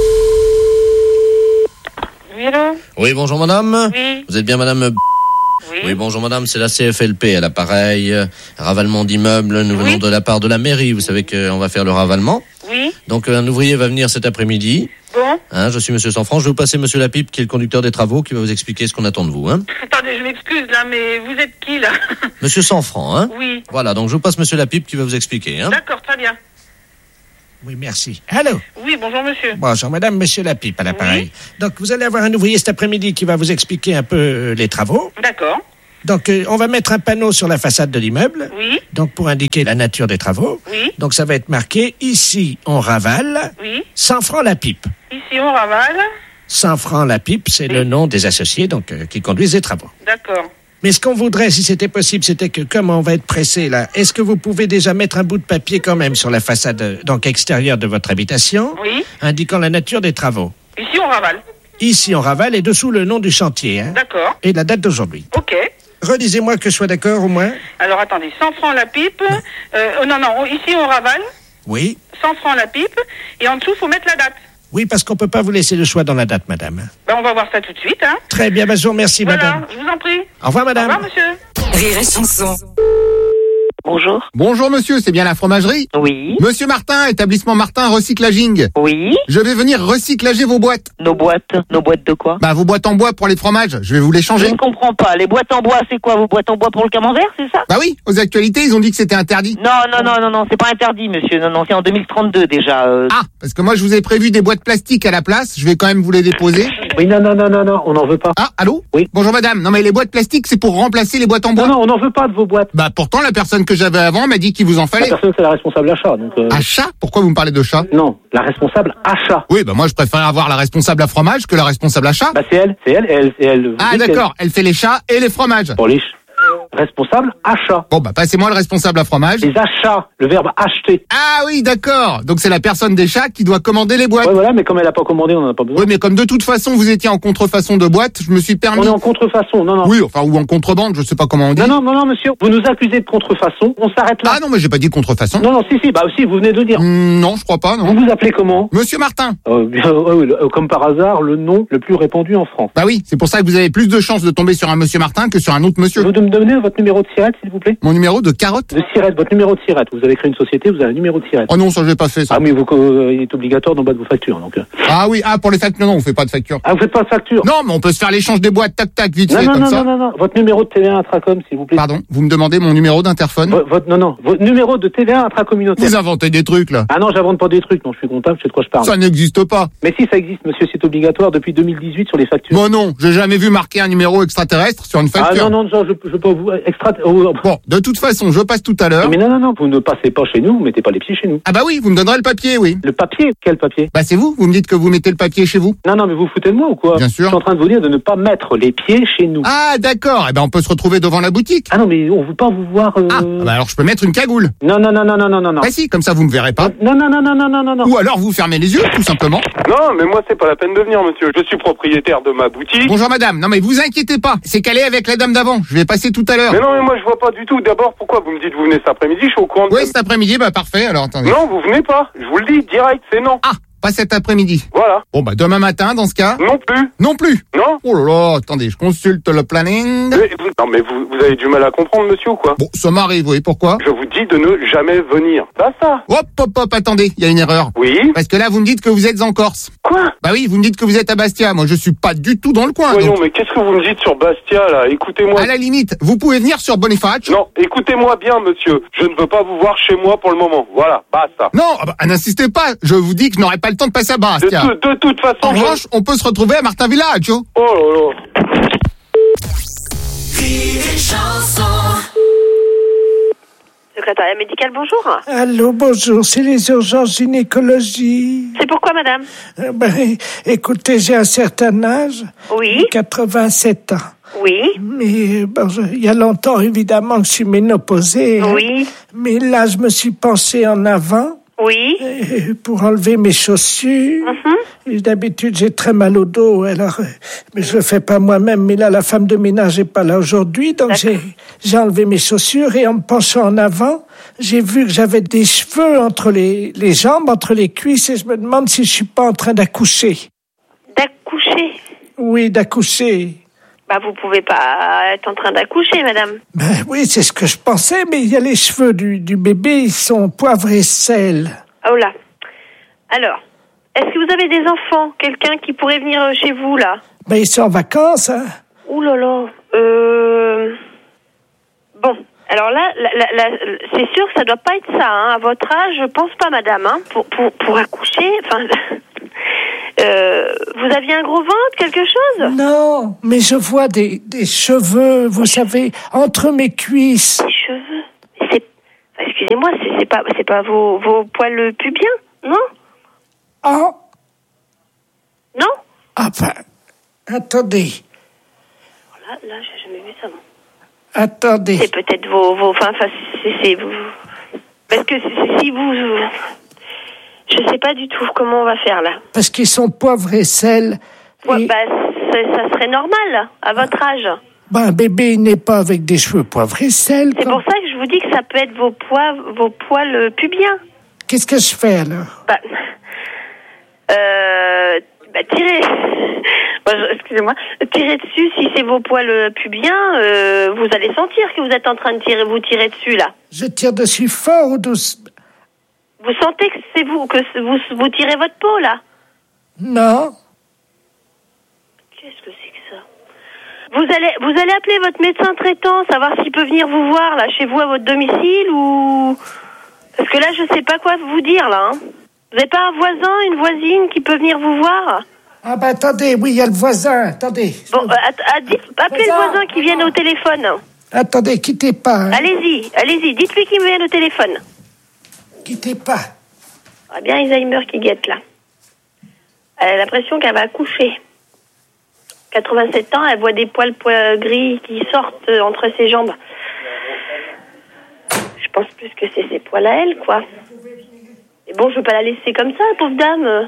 Oui, allô? Oui, bonjour madame. Oui. Vous êtes bien madame... Oui. Oui, bonjour madame, c'est la C F L P à l'appareil. euh, Ravalement d'immeubles, nous venons Oui. de la part de la mairie. Vous savez qu'on va faire le ravalement. Oui. Donc un ouvrier va venir cet après-midi. Bon. Hein, je suis monsieur Sanfranc. Je vais vous passer monsieur Lapipe, qui est le conducteur des travaux, qui va vous expliquer ce qu'on attend de vous. Hein. Attendez, je m'excuse là, mais vous êtes qui là? Monsieur Sanfranc, hein. Oui. Voilà, donc je vous passe monsieur Lapipe qui va vous expliquer. Hein. D'accord, très bien. Oui, merci. Allô? Oui, bonjour monsieur. Bonjour madame, monsieur Lapipe à l'appareil. Donc vous allez avoir un ouvrier cet après-midi qui va vous expliquer un peu euh, les travaux. D'accord. Donc euh, on va mettre un panneau sur la façade de l'immeuble. Oui. Donc pour indiquer la nature des travaux. Oui. Donc ça va être marqué ici on ravale. Oui. cent francs la pipe. Ici on ravale. cent francs la pipe, c'est le nom des associés donc euh, qui conduisent les travaux. D'accord. Mais ce qu'on voudrait, si c'était possible, c'était que, comme on va être pressé là, est-ce que vous pouvez déjà mettre un bout de papier quand même sur la façade, euh, donc extérieure de votre habitation, Oui. indiquant la nature des travaux? Ici on ravale. Ici, on ravale et dessous le nom du chantier. Hein, D'accord. et la date d'aujourd'hui. Ok. Redisez-moi que je sois d'accord au moins. Alors attendez, cent francs la pipe. Non. Euh, oh, non, non, ici on ravale. Oui. cent francs la pipe. Et en dessous, il faut mettre la date. Oui, parce qu'on ne peut pas vous laisser le choix dans la date, madame. Ben, on va voir ça tout de suite. Hein. Très bien, ben, je vous remercie, voilà, madame. Je vous en prie. Au revoir, madame. Au revoir, monsieur. Rire et chanson. Bonjour. Bonjour monsieur, c'est bien la fromagerie? Oui. Monsieur Martin, établissement Martin Recyclaging. Oui. Je vais venir recyclager vos boîtes. Nos boîtes? Nos boîtes de quoi? Bah vos boîtes en bois pour les fromages, je vais vous les changer. Je ne comprends pas. Les boîtes en bois, c'est quoi? Vos boîtes en bois pour le camembert, c'est ça? Bah oui, aux actualités, ils ont dit que c'était interdit. Non, non, non, non, non, c'est pas interdit, monsieur. Non, non, c'est en deux mille trente-deux déjà. Euh... Ah, parce que moi je vous ai prévu des boîtes plastiques à la place, je vais quand même vous les déposer. Oui, non, non, non, non, non, on n'en veut pas. Ah, allô? Oui. Bonjour madame, non mais les boîtes plastiques c'est pour remplacer les boîtes en bois. Non, non, on n'en veut pas de vos boîtes. Bah pourtant la personne que j'avais avant m'a dit qu'il vous en fallait. La personne c'est la responsable achat. Donc, euh... Achat? Pourquoi vous me parlez de chat? Non, la responsable achat. Oui, bah moi je préfère avoir la responsable à fromage que la responsable achat. Bah c'est elle, c'est elle, elle, c'est elle. Ah d'accord, elle fait les chats et les fromages. Pour les ch... Responsable achat. Bon bah passez-moi le responsable à fromage. Les achats, le verbe acheter. Ah oui, d'accord. Donc c'est la personne des chats qui doit commander les boîtes. Ouais voilà, mais comme elle a pas commandé, on en a pas besoin. Oui, mais comme de toute façon vous étiez en contrefaçon de boîte, je me suis permis. On est en contrefaçon, non non. Oui, enfin ou en contrebande, je sais pas comment on dit. Non non non non monsieur, vous nous accusez de contrefaçon, on s'arrête là. Ah non, mais j'ai pas dit contrefaçon. Non non, si si, bah aussi vous venez de dire. Mmh, non, je crois pas, non. Vous vous appelez comment? Monsieur Martin. Euh, bien, euh, euh, comme par hasard, le nom le plus répandu en France. Bah oui, c'est pour ça que vous avez plus de chances de tomber sur un monsieur Martin que sur un autre monsieur. Vous me donnez votre numéro de sirette, s'il vous plaît? Mon numéro de carotte? De sirette, votre numéro de sirette. Vous avez créé une société, vous avez un numéro de sirette. Oh non, ça j'ai pas fait ça. Ah mais vous, euh, il est obligatoire d'en bas de vos factures, donc. Euh. Ah oui, ah pour les factures, non, on fait pas de facture. Ah vous faites pas de facture? Non, mais on peut se faire l'échange des boîtes, tac tac, vite non, fait non, comme non, ça. Non non non, votre numéro de T V un intracom, s'il vous plaît. Pardon, vous me demandez mon numéro d'interphone? V votre non non, votre numéro de T V un intracommunautaire. Vous inventez des trucs là. Ah non, j'invente pas des trucs, non, je suis comptable, je sais de quoi je parle. Ça n'existe pas. Mais si ça existe, monsieur, c'est obligatoire depuis deux mille dix-huit sur les factures. Bon non, j'ai jamais vu marquer un numéro extraterrestre sur une facture. Ah non non, non je je peux pas vous extra. Oh, bon, de toute façon, je passe tout à l'heure. Mais non non non, vous ne passez pas chez nous, vous mettez pas les pieds chez nous. Ah bah oui, vous me donnerez le papier, oui. Le papier? Quel papier? Bah c'est vous, vous me dites que vous mettez le papier chez vous. Non non, mais vous foutez de moi ou quoi? Bien sûr. Je suis en train de vous dire de ne pas mettre les pieds chez nous. Ah d'accord, eh ben on peut se retrouver devant la boutique. Ah non, mais on veut pas vous voir. Euh... Ah bah alors je peux mettre une cagoule. Non non non non non non non non. Bah si, comme ça vous me verrez pas. Non non non non non non non non. Ou alors vous fermez les yeux, tout simplement. Non, mais moi c'est pas la peine de venir, monsieur. Je suis propriétaire de ma boutique. Bonjour madame. Non mais vous inquiétez pas, c'est calé avec la dame d'avant. Je vais passer tout à l'heure. Mais non, mais moi je vois pas du tout. D'abord, pourquoi vous me dites vous venez cet après-midi? Je suis au courant de. Oui, cet après-midi, bah parfait. Alors attendez. Non, vous venez pas. Je vous le dis direct, c'est non. Ah, pas cet après-midi. Voilà. Bon bah demain matin dans ce cas. Non plus. Non plus. Non. Oh là là, attendez, je consulte le planning. Mais vous, non mais vous, vous avez du mal à comprendre, monsieur, ou quoi? Bon, ça m'arrive, oui. Pourquoi? Je vous dis de ne jamais venir. Pas ça. Hop hop hop, attendez, il y a une erreur. Oui. Parce que là vous me dites que vous êtes en Corse. Quoi? Bah oui, vous me dites que vous êtes à Bastia. Moi je suis pas du tout dans le coin. Voyons, donc. mais qu'est-ce que vous me dites sur Bastia là? Écoutez-moi. À la limite, vous pouvez venir sur Boniface. Non, écoutez-moi bien, monsieur. Je ne veux pas vous voir chez moi pour le moment. Voilà, basta. Non, bah, n'insistez pas. Je vous dis que je n'aurai pas le temps de passer à Bastia. De, de, de toute façon. En revanche, je... on peut se retrouver à Martin Village. Oh là là. Secrétariat médical, bonjour. Allô, bonjour, c'est les urgences gynécologie. C'est pourquoi, madame? euh, ben, Écoutez, j'ai un certain âge. Oui. quatre-vingt-sept ans. Oui. Mais bon, il y a longtemps, évidemment, que je suis ménopausée. Oui. Hein, mais là, je me suis penchée en avant. Oui. Euh, pour enlever mes chaussures. Mm-hmm. Et d'habitude, j'ai très mal au dos. Alors, euh, mais je le fais pas moi-même. Mais là, la femme de ménage est pas là aujourd'hui. Donc, j'ai, j'ai enlevé mes chaussures et en me penchant en avant, j'ai vu que j'avais des cheveux entre les, les jambes, entre les cuisses. Et je me demande si je suis pas en train d'accoucher. D'accoucher? Oui, d'accoucher. Bah, vous pouvez pas être en train d'accoucher, madame. Ben oui, c'est ce que je pensais, mais il y a les cheveux du, du bébé, ils sont poivre et sel. Oh là. Alors, est-ce que vous avez des enfants? Quelqu'un qui pourrait venir chez vous, là? Ben, ils sont en vacances, hein. Ouh là là. Euh... Bon. Alors là, la, la, la, c'est sûr que ça doit pas être ça. Hein. À votre âge, je pense pas, madame. Hein. Pour, pour, pour accoucher, enfin... Euh, vous aviez un gros ventre, quelque chose? Non, mais je vois des, des cheveux, vous savez, entre mes cuisses. Des cheveux? C'est, excusez-moi, c'est, c'est pas, c'est pas vos, vos poils pubiens, non? Ah. Non? Ah ben, attendez. Là, là, j'ai jamais vu ça. Moi. Attendez. C'est peut-être vos, vos, enfin, enfin, c'est, c'est vous. Parce que si, si vous. Je sais pas du tout comment on va faire là. Parce qu'ils sont poivre et sel. Ouais, et... bah, ça serait normal, à votre âge. Ben, un bébé il n'est pas avec des cheveux poivre et sel. C'est comme... pour ça que je vous dis que ça peut être vos poils, vos poils pubiens. Qu'est-ce que je fais alors? Bah, euh, bah tirez. Excusez-moi. Tirez dessus, si c'est vos poils pubiens, euh, vous allez sentir que vous êtes en train de tirer, vous tirer dessus là. Je tire dessus fort ou douce? Vous sentez que c'est vous, que vous, vous tirez votre peau, là? Non. Qu'est-ce que c'est que ça? Vous allez, vous allez appeler votre médecin traitant, savoir s'il peut venir vous voir, là, chez vous, à votre domicile, ou... Parce que là, je sais pas quoi vous dire, là. Hein. Vous n'avez pas un voisin, une voisine qui peut venir vous voir? Ah ben, attendez, oui, il y a le voisin, attendez. Bon, euh, att- att- dites, appelez voisin, le voisin qui vienne au téléphone. Attendez, quittez pas. Hein. Allez-y, allez-y, dites-lui qu'il vienne au téléphone. Quittez pas. Ah bien Alzheimer qui guette là. Elle a l'impression qu'elle va accoucher. quatre-vingt-sept ans, elle voit des poils, poils gris qui sortent entre ses jambes. Je pense plus que c'est ses poils à elle, quoi. Et bon, je veux pas la laisser comme ça, pauvre dame.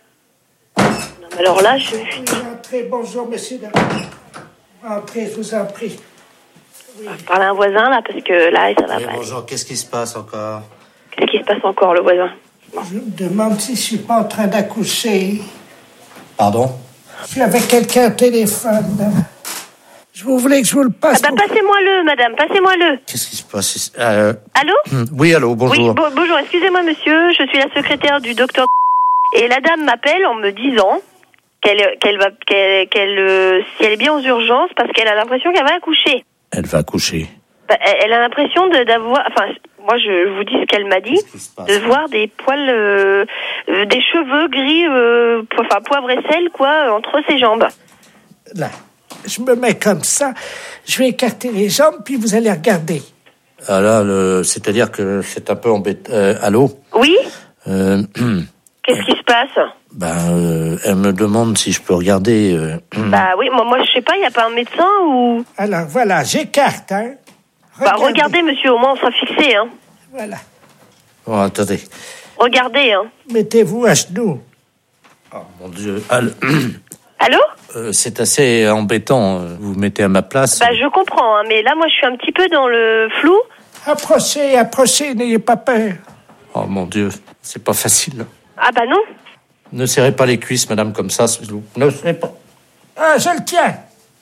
Non, mais alors là, je... Entrez, bonjour, monsieur. Entrez, je vous en prie. Oui. On va parler à un voisin, là, parce que là, ça va oui, pas. Bonjour, qu'est-ce qui se passe encore? Qu'est-ce qui se passe encore, le voisin? Bon. Je me demande si je suis pas en train d'accoucher. Pardon? Je suis avec quelqu'un au téléphone. Je vous voulais que je vous le passe. Ah bah, passez-moi-le, madame, passez-moi-le. Qu'est-ce qui se passe? euh... Allô? Oui, allô, bonjour. Oui, bo- bonjour, excusez-moi, monsieur, je suis la secrétaire du docteur... Et la dame m'appelle en me disant qu'elle, qu'elle va, qu'elle, qu'elle, euh, si elle est bien aux urgences, parce qu'elle a l'impression qu'elle va accoucher. Elle va accoucher. Bah, elle, elle a l'impression de, d'avoir... Enfin, moi, je vous dis ce qu'elle m'a dit, de voir des poils, euh, euh, des cheveux gris, euh, po- enfin, poivre et sel, quoi, entre ses jambes. Là, je me mets comme ça, je vais écarter les jambes, puis vous allez regarder. Ah là, le... c'est-à-dire que c'est un peu embêtant. Euh, allô? Oui? euh... Qu'est-ce qui se passe? Ben, euh, elle me demande si je peux regarder. Euh... Bah oui, moi, moi je sais pas, il y a pas un médecin ou... Alors, voilà, j'écarte, hein. Regardez. Bah regardez, monsieur, au moins on sera fixé, hein. Voilà. Bon, attendez. Regardez, hein. Mettez-vous à genoux. Oh, mon Dieu. Allô? Allô? Euh, c'est assez embêtant, vous vous mettez à ma place. Bah je comprends, hein, mais là, moi, je suis un petit peu dans le flou. Approchez, approchez, n'ayez pas peur. Oh, mon Dieu, c'est pas facile. Ah bah non. Ne serrez pas les cuisses, madame, comme ça. Ne serrez pas. Ah, je le tiens.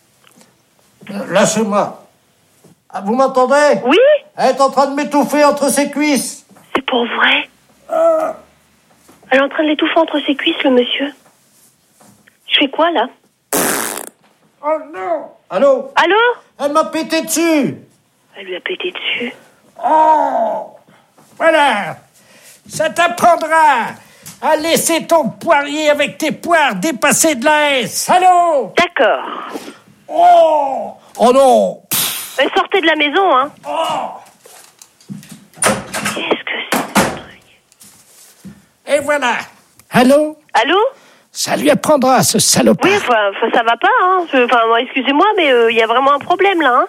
Lâchez-moi. Ah, vous m'entendez? Oui. Elle est en train de m'étouffer entre ses cuisses. C'est pour vrai? Ah. Elle est en train de l'étouffer entre ses cuisses, le monsieur. Je fais quoi, là? Oh non. Allô? Allô? Elle m'a pété dessus. Elle lui a pété dessus. Oh. Voilà. Ça t'apprendra à laisser ton poirier avec tes poires dépasser de la haie. Allô? D'accord. Oh. Oh non. Mais sortez de la maison, hein. Oh. Qu'est-ce que c'est, ce truc? Et voilà. Allô? Allô? Ça lui apprendra, ce salopard. Oui, enfin, ça va pas, hein. Enfin, excusez-moi, mais il euh, y a vraiment un problème, là, hein.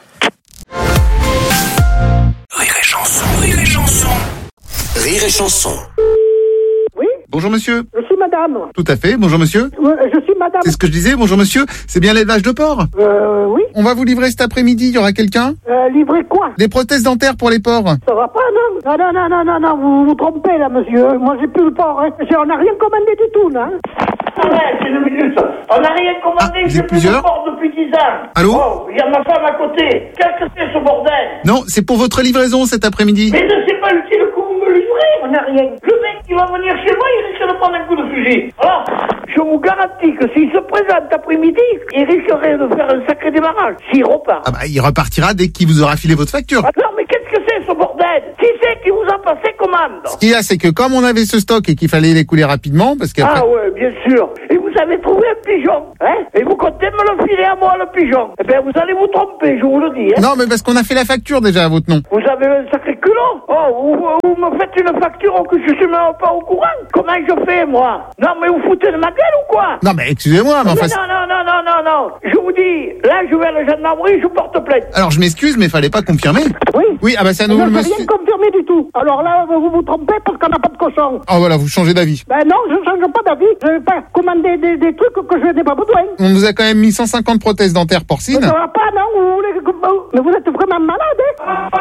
Rire et chanson, rire et chanson. Rire et chanson. Oui? Bonjour monsieur. Je suis madame. Tout à fait, bonjour monsieur. Euh, je suis madame. C'est ce que je disais, bonjour monsieur. C'est bien l'élevage de porc? Euh, oui. On va vous livrer cet après-midi, il y aura quelqu'un? Euh, livrer quoi? Des prothèses dentaires pour les porcs. Ça va pas, non? Non, non, non, non, non, non, vous vous trompez là, monsieur. Moi, j'ai plus le porc, hein. On n'a rien commandé du tout, là. Hein. Ouais, c'est deux minutes. On n'a rien commandé, ah, j'ai plus de porc depuis dix ans. Allô? Oh, il y a ma femme à côté. Qu'est-ce que c'est ce bordel? Non, c'est pour votre livraison cet après-midi. Mais ne c'est pas utile que vous me livrez. On n'a rien. Le mec qui va venir chez moi, il risque de prendre un coup de fusil. Alors, je vous garantis que s'il se présente après-midi, il risquerait de faire un sacré démarrage. S'il repart. Ah bah, il repartira dès qu'il vous aura filé votre facture. Ah non, mais quelle c'est qui vous a passé commande? Ce qu'il y a, c'est que comme on avait ce stock et qu'il fallait l'écouler rapidement, parce qu'après... Ah ouais, bien sûr. Et vous avez trouvé un pigeon, hein? Et vous comptez me le filer à moi, le pigeon? Eh bien, vous allez vous tromper, je vous le dis, hein? Non, mais parce qu'on a fait la facture déjà à votre nom. Vous avez un sacré culot. Oh, vous, vous me faites une facture que je suis même pas au courant. Comment je fais, moi? Non, mais vous foutez de ma gueule ou quoi? Non, mais excusez-moi, mais enfin... Non, non, non, non, non, non. Je vous dis, là, je vais à la gendarmerie, je porte plainte. Alors, je m'excuse, mais fallait pas confirmer. Oui. Oui, ah bah c'est à nouveau Je le n'ai monsieur... rien confirmé du tout. Alors là, vous vous trompez parce qu'on n'a pas de cochon. Oh voilà, vous changez d'avis. Ben non, je ne change pas d'avis. Je ne vais pas commander des, des trucs que je n'ai pas besoin. On nous a quand même mis cent cinquante prothèses dentaires porcines. Ça va pas, non? Vous voulez que... Mais vous êtes vraiment malade, hein?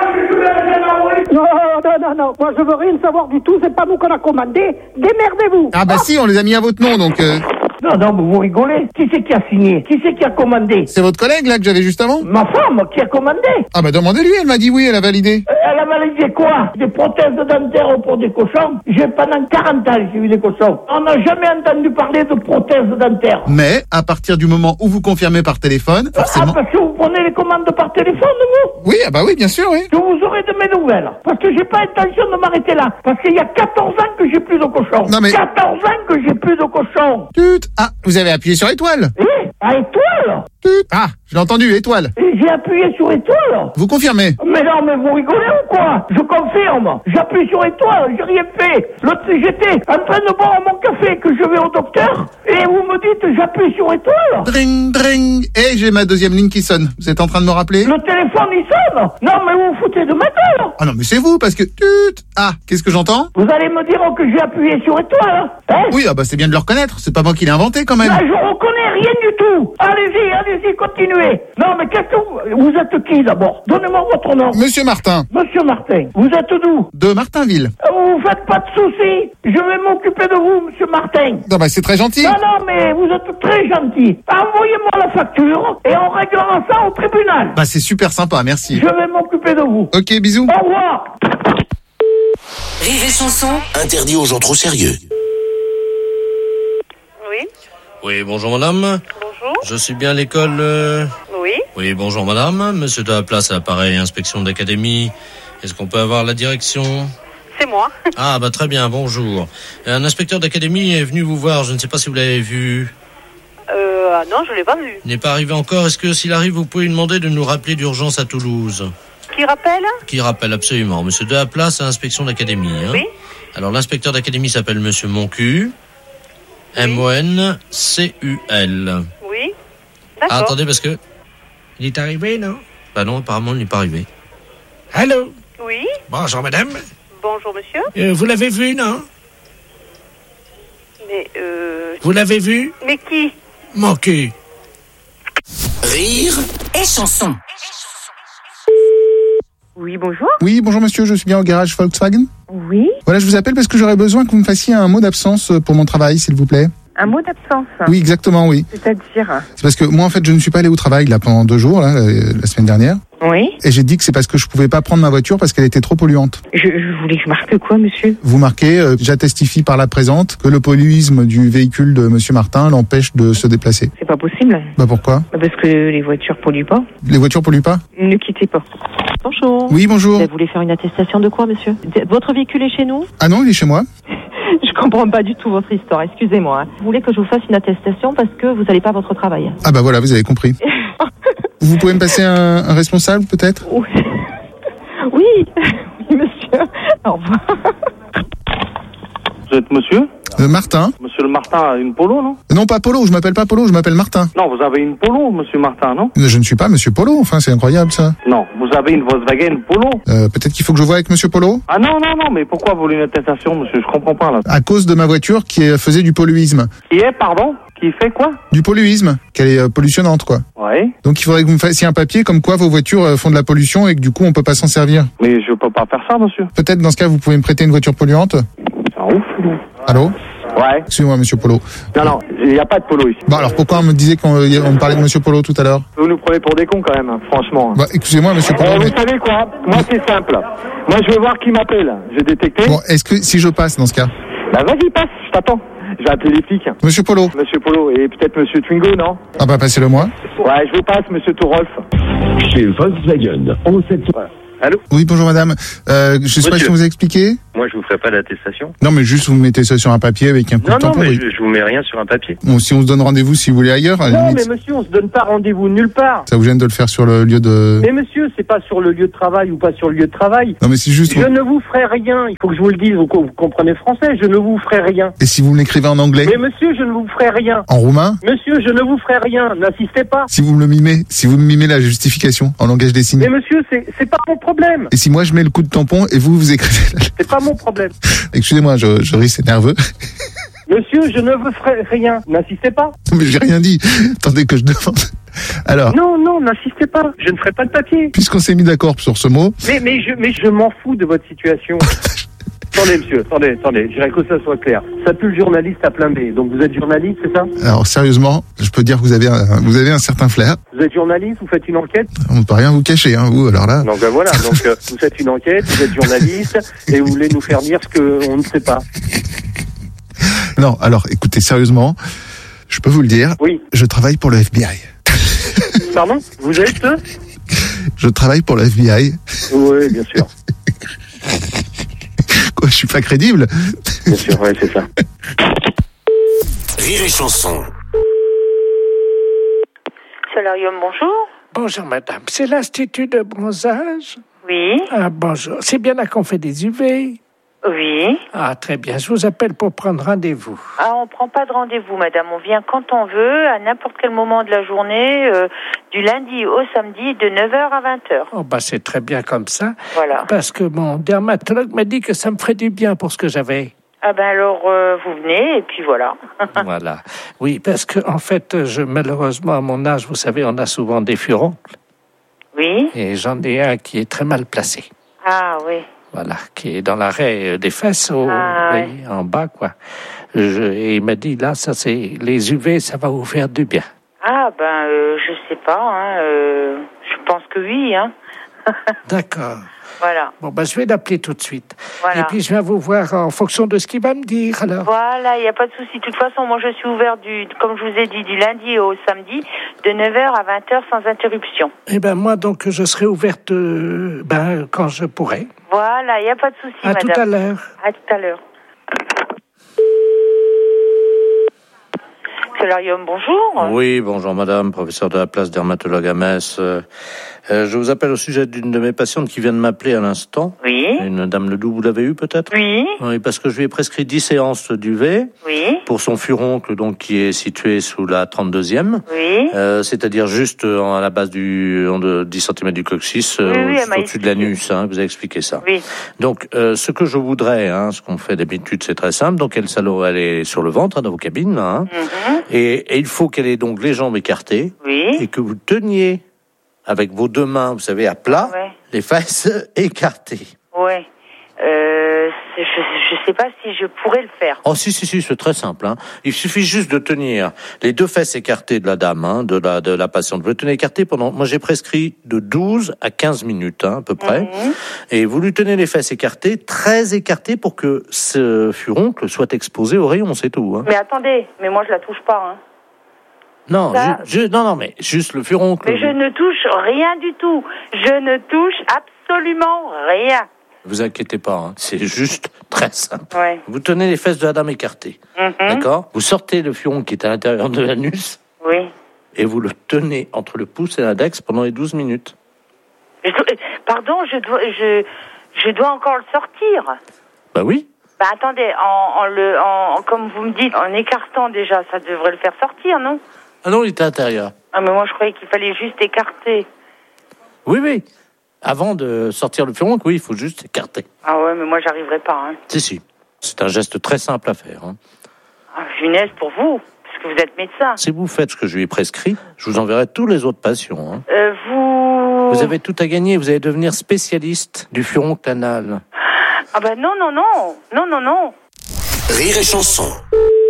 Non, non, non, non. Moi, je veux rien savoir du tout. C'est pas nous qu'on a commandé. Démerdez-vous. Ah bah oh. Si, on les a mis à votre nom, donc... Euh... Non, non, mais vous rigolez. Qui c'est qui a signé? Qui c'est qui a commandé? C'est votre collègue, là, que j'avais juste avant? Ma femme qui a commandé. Ah bah demandez-lui, elle m'a dit oui, elle a validé. Elle a validé quoi? Des prothèses dentaires pour des cochons? J'ai pendant quarante ans, j'ai eu des cochons. On n'a jamais entendu parler de prothèses dentaires. Mais, à partir du moment où vous confirmez par téléphone, forcément... Ah, parce que vous prenez les commandes par téléphone, vous? Oui, ah bah oui, bien sûr, oui. Que vous aurez de mes nouvelles. Parce que j'ai pas intention de m'arrêter là. Parce qu'il y a quatorze ans que j'ai plus de cochons. Non mais... quatorze ans que j'ai plus de cochons. Tut. Ah, vous avez appuyé sur étoile? Oui, à étoile. Tut. Ah, je l'ai entendu, étoile. Et j'ai appuyé sur étoile. Vous confirmez? Mais non, mais vous rigolez ou quoi? Je confirme. J'appuie sur étoile, j'ai rien fait. L'autre, j'étais en train de boire mon café que je vais au docteur. Et vous me dites, j'appuie sur étoile. Dring, dring. Et j'ai ma deuxième ligne qui sonne. Vous êtes en train de me rappeler? Le téléphone, il sonne. Non, mais vous vous foutez de ma gueule. Ah non, mais c'est vous, parce que... Tut. Ah, qu'est-ce que j'entends? Vous allez me dire que j'ai appuyé sur étoile, hein? Oui, ah bah c'est bien de le reconnaître. C'est pas moi qui l'ai inventé, quand même. Là, je reconnais rien du tout. Allez-y, allez-y, continuez. Non, mais qu'est-ce que vous... Vous êtes qui, d'abord? Donnez-moi votre nom. Monsieur Martin. Monsieur Martin. Vous êtes d'où? De Martinville. Vous faites pas de soucis. Je vais m'occuper de vous, monsieur Martin. Non, bah c'est très gentil. Non, non, mais vous êtes très gentil. Envoyez-moi la facture et on réglera ça au tribunal. Bah c'est super sympa, merci. Je vais m'occuper de vous. Ok, bisous. Au revoir. Rire et chanson. Interdit aux gens trop sérieux. Oui. Oui, bonjour madame. Bonjour. Je suis bien à l'école... euh... Oui. Oui, bonjour madame. Monsieur de la place à l'appareil, inspection d'académie. Est-ce qu'on peut avoir la direction? C'est moi. Ah bah très bien, bonjour. Un inspecteur d'académie est venu vous voir, je ne sais pas si vous l'avez vu. Euh, ah non, je l'ai pas vu. Il n'est pas arrivé encore. Est-ce que s'il arrive, vous pouvez lui demander de nous rappeler d'urgence à Toulouse? Qui rappelle? Qui rappelle, absolument. Monsieur de la place à inspection d'académie. Hein. Oui. Alors l'inspecteur d'académie s'appelle Monsieur Moncu. M O N C U L. Oui. D'accord. Ah, attendez, parce que... Il est arrivé, non? Bah non, apparemment, il n'est pas arrivé. Allô? Oui. Bonjour, madame. Bonjour, monsieur. Euh, vous l'avez vu, non? Mais, euh... Vous l'avez vu? Mais qui? Mon cul. Rire et chanson. Oui, bonjour. Oui, bonjour monsieur, je suis bien au garage Volkswagen. Oui. Voilà, je vous appelle parce que j'aurais besoin que vous me fassiez un mot d'absence pour mon travail, s'il vous plaît. Un mot d'absence? Oui, exactement, oui. C'est-à-dire? C'est parce que moi, en fait, je ne suis pas allé au travail là pendant deux jours, là, la semaine dernière. Oui. Et j'ai dit que c'est parce que je pouvais pas prendre ma voiture parce qu'elle était trop polluante. Je, je voulais que je marque quoi, monsieur? Vous marquez, euh, j'attestifie par la présente que le polluisme du véhicule de monsieur Martin l'empêche de se déplacer. C'est pas possible. Bah pourquoi? Parce que les voitures polluent pas. Les voitures polluent pas? Ne quittez pas. Bonjour. Oui, bonjour. Vous voulez faire une attestation de quoi, monsieur? Votre véhicule est chez nous? Ah non, il est chez moi. Je comprends pas du tout votre histoire, excusez-moi. Vous voulez que je vous fasse une attestation parce que vous n'allez pas à votre travail? Ah bah voilà, vous avez compris. Vous pouvez me passer un, un responsable, peut-être? Oui. Oui, oui, monsieur. Au revoir. Vous êtes monsieur? Euh, Martin. Monsieur le Martin a une polo, non? Non, pas Polo, je m'appelle pas Polo, je m'appelle Martin. Non, vous avez une polo, monsieur Martin, non? Je ne suis pas monsieur Polo, enfin c'est incroyable ça. Non, vous avez une Volkswagen Polo. Euh, peut-être qu'il faut que je voie avec monsieur Polo? Ah non, non, non, mais pourquoi vous voulez une attestation, monsieur? Je comprends pas, là. À cause de ma voiture qui faisait du polluisme. Qui est, pardon? Qui fait quoi? Du polluisme, qu'elle est euh, pollutionnante, quoi. Ouais. Donc il faudrait que vous me fassiez un papier comme quoi vos voitures euh, font de la pollution et que du coup on peut pas s'en servir. Mais je peux pas faire ça, monsieur. Peut-être dans ce cas vous pouvez me prêter une voiture polluante? C'est un ouf, non? Allô? Ouais. Excusez-moi, monsieur Polo. Non, non, il n'y a pas de polo ici. Bon, alors pourquoi on me disait qu'on euh, on me parlait de monsieur Polo tout à l'heure? Vous nous prenez pour des cons quand même, hein, franchement. Bah, excusez-moi, monsieur Polo. Euh, mais... Vous savez quoi? Moi, c'est simple. Moi, je vais voir qui m'appelle. J'ai détecté. Bon, est-ce que si je passe dans ce cas? Bah, vas-y, passe, je t'attends. Je vais appeler les flics. Monsieur Polo. Monsieur Polo, et peut-être monsieur Twingo, non? Ah bah, passez-le moi. Ouais, je vous passe, monsieur Tourolf. Chez Volkswagen, on sait... Allô? Oui, bonjour madame. Euh, je sais pas si on vous a expliqué. Moi, je vous ferai pas d'attestation. Non, mais juste vous mettez ça sur un papier avec un coup Non, de non, tampon. mais oui. je, je vous mets rien sur un papier. Bon, si on se donne rendez-vous, si vous voulez ailleurs, à la Non, limite, mais monsieur, on se donne pas rendez-vous nulle part. ça vous gêne de le faire sur le lieu de... Mais monsieur, c'est pas sur le lieu de travail ou pas sur le lieu de travail. Non, mais c'est juste... Je ne vous ferai rien. Il faut que je vous le dise. Vous, vous comprenez français. Je ne vous ferai rien. Et si vous me l'écrivez en anglais? Mais monsieur, je ne vous ferai rien. En roumain? Monsieur, je ne vous ferai rien. N'insistez pas. Si vous me le mimez, si vous me mimez la justification en langage des signes. Mais monsieur, c'est, c'est pas mon problème. Et si moi je mets le coup de tampon et vous, vous écrivez... la- C'est pas mon problème. Excusez-moi, je, je ris, c'est nerveux. Monsieur, je ne vous ferai rien. N'insistez pas. Mais j'ai rien dit. Attendez que je demande. Alors, Non, non, n'insistez pas. Je ne ferai pas de papier. puisqu'on s'est mis d'accord sur ce mot, Mais, mais je, mais je m'en fous de votre situation. Attendez, monsieur, attendez, attendez. Je dirais que ça soit clair. Ça pue le journaliste à plein B. Donc vous êtes journaliste, c'est ça? alors sérieusement, je peux dire que vous avez un, vous avez un certain flair. Vous êtes journaliste, vous faites une enquête? On ne peut rien vous cacher, hein, vous, alors là. Donc ben voilà, donc euh, vous faites une enquête, vous êtes journaliste, et vous voulez nous faire dire ce qu'on ne sait pas. Non, alors écoutez, sérieusement, je peux vous le dire. Oui. Je travaille pour le F B I. Pardon? Vous êtes? Je travaille pour le F B I. Oui, bien sûr. Quoi, je suis pas crédible? Bien sûr, ouais, c'est ça. Rire et chanson. Solarium, bonjour. Bonjour madame, c'est l'Institut de bronzage? Oui. Ah bonjour, c'est bien là qu'on fait des U V? Oui. Ah très bien, je vous appelle pour prendre rendez-vous. Ah, on prend pas de rendez-vous, madame. On vient quand on veut, à n'importe quel moment de la journée, euh, du lundi au samedi, de neuf heures à vingt heures. Oh bah c'est très bien comme ça. Voilà. Parce que mon dermatologue m'a dit que ça me ferait du bien pour ce que j'avais. Ah ben alors, euh, vous venez, et puis voilà. Voilà. Oui, parce que en fait, je malheureusement à mon âge, vous savez, on a souvent des furoncles. Oui. Et j'en ai un qui est très mal placé. Ah oui. Voilà, qui est dans l'arrêt des fesses, au, Ah, oui, en bas, quoi. Je, et il m'a dit, là, ça c'est les U V, ça va vous faire du bien. Ah ben, euh, je sais pas, hein, euh, je pense que oui, hein. D'accord. Voilà. Bon, ben, je vais l'appeler tout de suite. Voilà. Et puis, je viens vous voir en fonction de ce qu'il va me dire, alors. Voilà, il n'y a pas de souci. De toute façon, moi, je suis ouvert, du, comme je vous ai dit, du lundi au samedi, de neuf heures à vingt heures sans interruption. Eh ben, moi, donc, je serai ouverte, euh, ben, quand je pourrai. Voilà, il n'y a pas de souci, À madame. tout à l'heure. À tout à l'heure. Solarium, bonjour. Oui, bonjour madame, professeur de la place dermatologue à Metz. Euh, euh, je vous appelle au sujet d'une de mes patientes qui vient de m'appeler à l'instant. Oui. Une dame Ledoux, vous l'avez eu peut-être? Oui. Oui, parce que je lui ai prescrit dix séances d'U V. Oui. Pour son furoncle, donc, qui est situé sous la trente-deuxième. Oui. Euh, c'est-à-dire juste euh, à la base du, en de dix centimètres du coccyx, euh, Oui, oui, elle juste m'a au-dessus de l'anus, hein, vous avez expliqué ça. Oui. Donc, euh, ce que je voudrais, hein, ce qu'on fait d'habitude, c'est très simple. Donc, elle, s'allo- elle est sur le ventre, hein, dans vos cabines, là, hein. Mhm. et, et il faut qu'elle ait donc les jambes écartées. Oui. Et que vous teniez avec vos deux mains, vous savez, à plat, Ouais. les fesses écartées. Ouais. Euh, c'est- je, je sais pas si je pourrais le faire. Oh si si si, c'est très simple. Hein. Il suffit juste de tenir les deux fesses écartées de la dame, hein, de la de la patiente. Vous les tenez écartées pendant. Moi j'ai prescrit de douze à quinze minutes, hein, à peu près. Mhm. Et vous lui tenez les fesses écartées, très écartées, pour que ce furoncle soit exposé au rayon, c'est tout. Hein. Mais attendez, mais moi je la touche pas, hein. Non, Ça- ju- ju- non non, mais juste le furoncle. Mais je ne touche rien du tout. Je ne touche absolument rien. Vous inquiétez pas, hein, c'est juste très simple. Ouais. Vous tenez les fesses de la dame écartées, Mhm. d'accord? Vous sortez le furon qui est à l'intérieur de l'anus Oui. et vous le tenez entre le pouce et l'index pendant les douze minutes. Je dois- Pardon, je dois, je, je dois encore le sortir. Bah oui. Bah attendez, en, en le, en, comme vous me dites, en écartant déjà, ça devrait le faire sortir, non? Ah non, il était à l'intérieur. Ah mais moi je croyais qu'il fallait juste écarter. Oui, oui. Avant de sortir le furon, oui, il faut juste écarter. Ah ouais, mais moi j'arriverai pas, hein. Si, si. C'est un geste très simple à faire. Hein. Ah, funeste pour vous, parce que vous êtes médecin. Si vous faites ce que je lui ai prescrit, je vous enverrai tous les autres patients. Hein. Euh, vous... Vous avez tout à gagner, vous allez devenir spécialiste du furoncle anal. Ah bah non, non, non, non, non, non. Rire et chanson.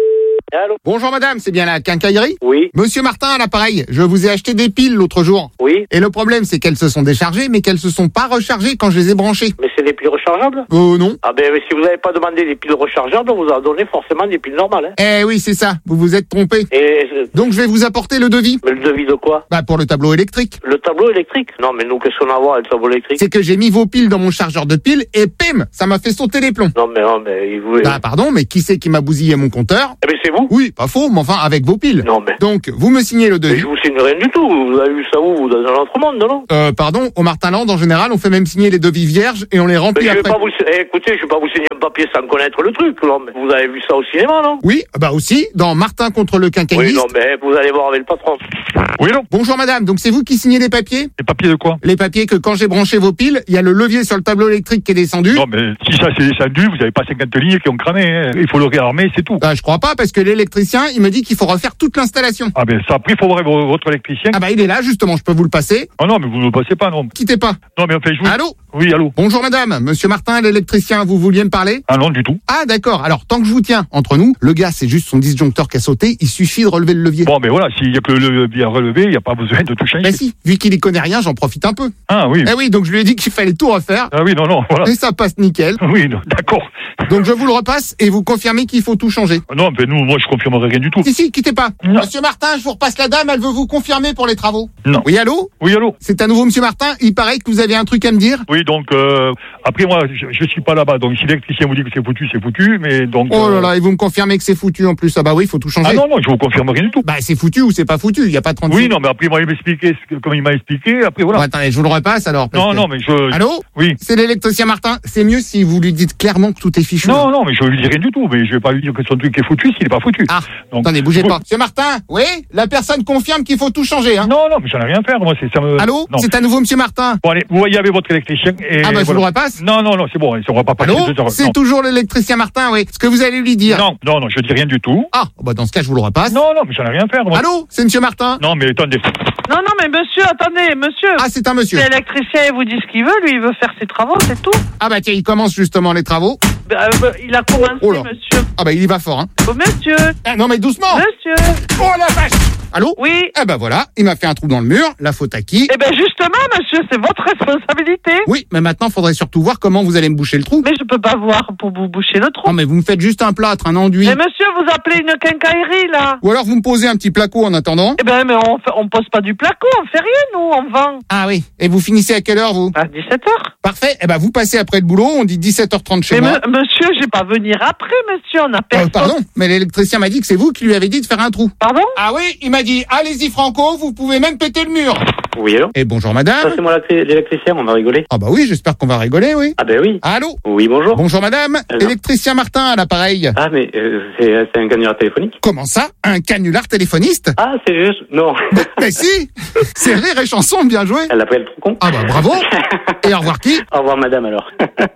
Allô. Bonjour madame, c'est bien la quincaillerie? Oui. Monsieur Martin à l'appareil, je vous ai acheté des piles l'autre jour. Oui. Et le problème c'est qu'elles se sont déchargées, mais qu'elles se sont pas rechargées quand je les ai branchées. Mais c'est des piles rechargeables? Oh non. Ah ben si vous n'avez pas demandé des piles rechargeables, on vous a donné forcément des piles normales. Hein. Eh oui, c'est ça, vous vous êtes trompé. Et donc je vais vous apporter le devis. Mais le devis de quoi? Bah pour le tableau électrique. Le tableau électrique? Non mais nous qu'est-ce qu'on a à voir avec le tableau électrique? C'est que j'ai mis vos piles dans mon chargeur de piles et pim, ça m'a fait sauter les plombs. Non mais non mais il voulait... Bah pardon, mais qui c'est qui m'a bousillé mon compteur? Eh ben c'est vous? Oui, pas faux, mais enfin avec vos piles. Non mais... Donc vous me signez le devis. Mais je vous signe rien du tout, vous avez vu ça où? Vous dans un autre monde, non? Euh pardon, au Martinland en général on fait même signer les devis vierges et on les remplit mais je vais après. Pas vous... eh, écoutez, je vais pas vous signer un papier sans connaître le truc, non mais vous avez vu ça au cinéma, non? Oui, bah aussi, dans Martin contre le quincailliste. Oui, non mais vous allez voir avec le patron. Oui, non. Bonjour madame, donc c'est vous qui signez les papiers? Les papiers de quoi? Les papiers que quand j'ai branché vos piles, il y a le levier sur le tableau électrique qui est descendu. Non mais si ça c'est descendu, vous n'avez pas cinquante lignes qui ont cramé, hein. Il faut le réarmer, c'est tout. Bah je crois pas, parce que l'électricien, il me dit qu'il faut refaire toute l'installation. Ah ben ça, après il faut voir votre électricien. Ah bah il est là justement, je peux vous le passer. Ah non mais vous ne le passez pas, non. Quittez pas. Non mais enfin je vous... Allô? Oui, allô. Bonjour madame, monsieur Martin, l'électricien, vous vouliez me parler? Ah non, du tout. Ah d'accord, alors tant que je vous tiens, entre nous, le gars c'est juste son disjoncteur qui a sauté, il suffit de relever le levier. Bon ben voilà, s'il y a que le levier à relever, il n'y a pas besoin de tout changer. Ben si, vu qu'il y connaît rien, j'en profite un peu. Ah oui. Eh oui, donc je lui ai dit qu'il fallait tout refaire. Ah oui, non, non, voilà. Et ça passe nickel. Oui, non, d'accord. Donc je vous le repasse et vous confirmez qu'il faut tout changer. Non, ben nous, moi je confirmerai rien du tout. Si, si, quittez pas. Non. Monsieur Martin, je vous repasse la dame, elle veut vous confirmer pour les travaux. Non. Oui, allô? Oui, allô. C'est à nouveau monsieur Martin, il paraît que vous avez un truc à me dire. Oui, donc, euh, après moi, je, je suis pas là-bas, donc si l'électricien vous dit que c'est foutu, c'est foutu, mais donc... Oh là euh... là, et vous me confirmez que c'est foutu en plus. Ah bah oui, il faut tout changer. Ah non, non, je vous confirme rien du tout. Bah c'est foutu ou c'est pas foutu, il y a pas de trente-six. Oui, non, mais après moi, il m'a expliqué, comme il m'a expliqué, après voilà. Bon, attendez, je vous le repasse alors. Non, que... non, mais je... Allô? Oui. C'est l'électricien Martin, c'est mieux si vous lui dites clairement que tout est fichu. Non, non, mais je lui dis rien du tout, mais je vais pas lui dire que son truc est foutu s'il est pas foutu. Ah, donc, attendez, bougez vous... pas. Monsieur Martin, oui? La personne confirme qu'il faut tout changer, hein? Non, non, mais j'en ai rien à faire, moi, c'est ça me... Allô? Non. C'est à nouveau monsieur Martin. Bon, allez, vous voyez avec votre électricien et... Ah bah je voilà. vous le repasse? Non, non, non, c'est bon, on va pas passer Allô? deux heures. C'est non. toujours l'électricien Martin, oui. Ce que vous allez lui dire? Non, non, non, je dis rien du tout. Ah, bah dans ce cas, je vous le repasse. Non, non, mais j'en ai rien à faire, moi. Allô? C'est monsieur Martin? Non, mais attendez. Non, non, mais monsieur, attendez, monsieur. Ah, c'est un monsieur. L'électricien, il vous dit ce qu'il veut, lui, il veut faire ses travaux, c'est tout. Ah bah tiens, il commence justement les travaux. Bah, bah, il a commencé, oh là. monsieur. Ah bah il y va fort, hein. Oh, monsieur. Ah, non mais doucement. Monsieur. Oh la vache. Allô? Oui. Eh ben voilà, il m'a fait un trou dans le mur, la faute à qui? Eh ben justement, monsieur, c'est votre responsabilité. Oui, mais maintenant, faudrait surtout voir comment vous allez me boucher le trou. Mais je peux pas voir pour vous boucher le trou. Non mais vous me faites juste un plâtre, un enduit. Mais monsieur, vous appelez une quincaillerie, là. Ou alors vous me posez un petit placo en attendant. Eh ben, mais on, fait, on pose pas du placo, on fait rien, nous, on vend. Ah oui. Et vous finissez à quelle heure, vous? À dix-sept heures. Parfait. Eh ben, vous passez après le boulot, on dit dix-sept heures trente chez mais moi. Me, monsieur, j'ai pas venir après, monsieur, on a personne. Euh, pardon, mais l'électricien m'a dit que c'est vous qui lui avez dit de faire un trou. Pardon? Ah oui, il m'a dit, allez-y Franco, vous pouvez même péter le mur. Oui, allô? Et bonjour madame. Ça, c'est moi l'électricien, on va rigoler. Ah bah oui, j'espère qu'on va rigoler, oui. Ah ben oui. Allô? Oui, bonjour. Bonjour madame. Alors. Électricien Martin à l'appareil. Ah mais euh, c'est un canular téléphonique. Comment ça? Un canular téléphoniste? Ah, c'est juste... Non. Mais, mais si. C'est Rire et Chanson, bien joué. Elle a pris le trou con. Ah bah bravo. Et au revoir qui? Au revoir madame alors.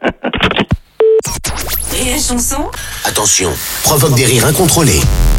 Rire et Chanson. Attention, provoque des rires incontrôlés.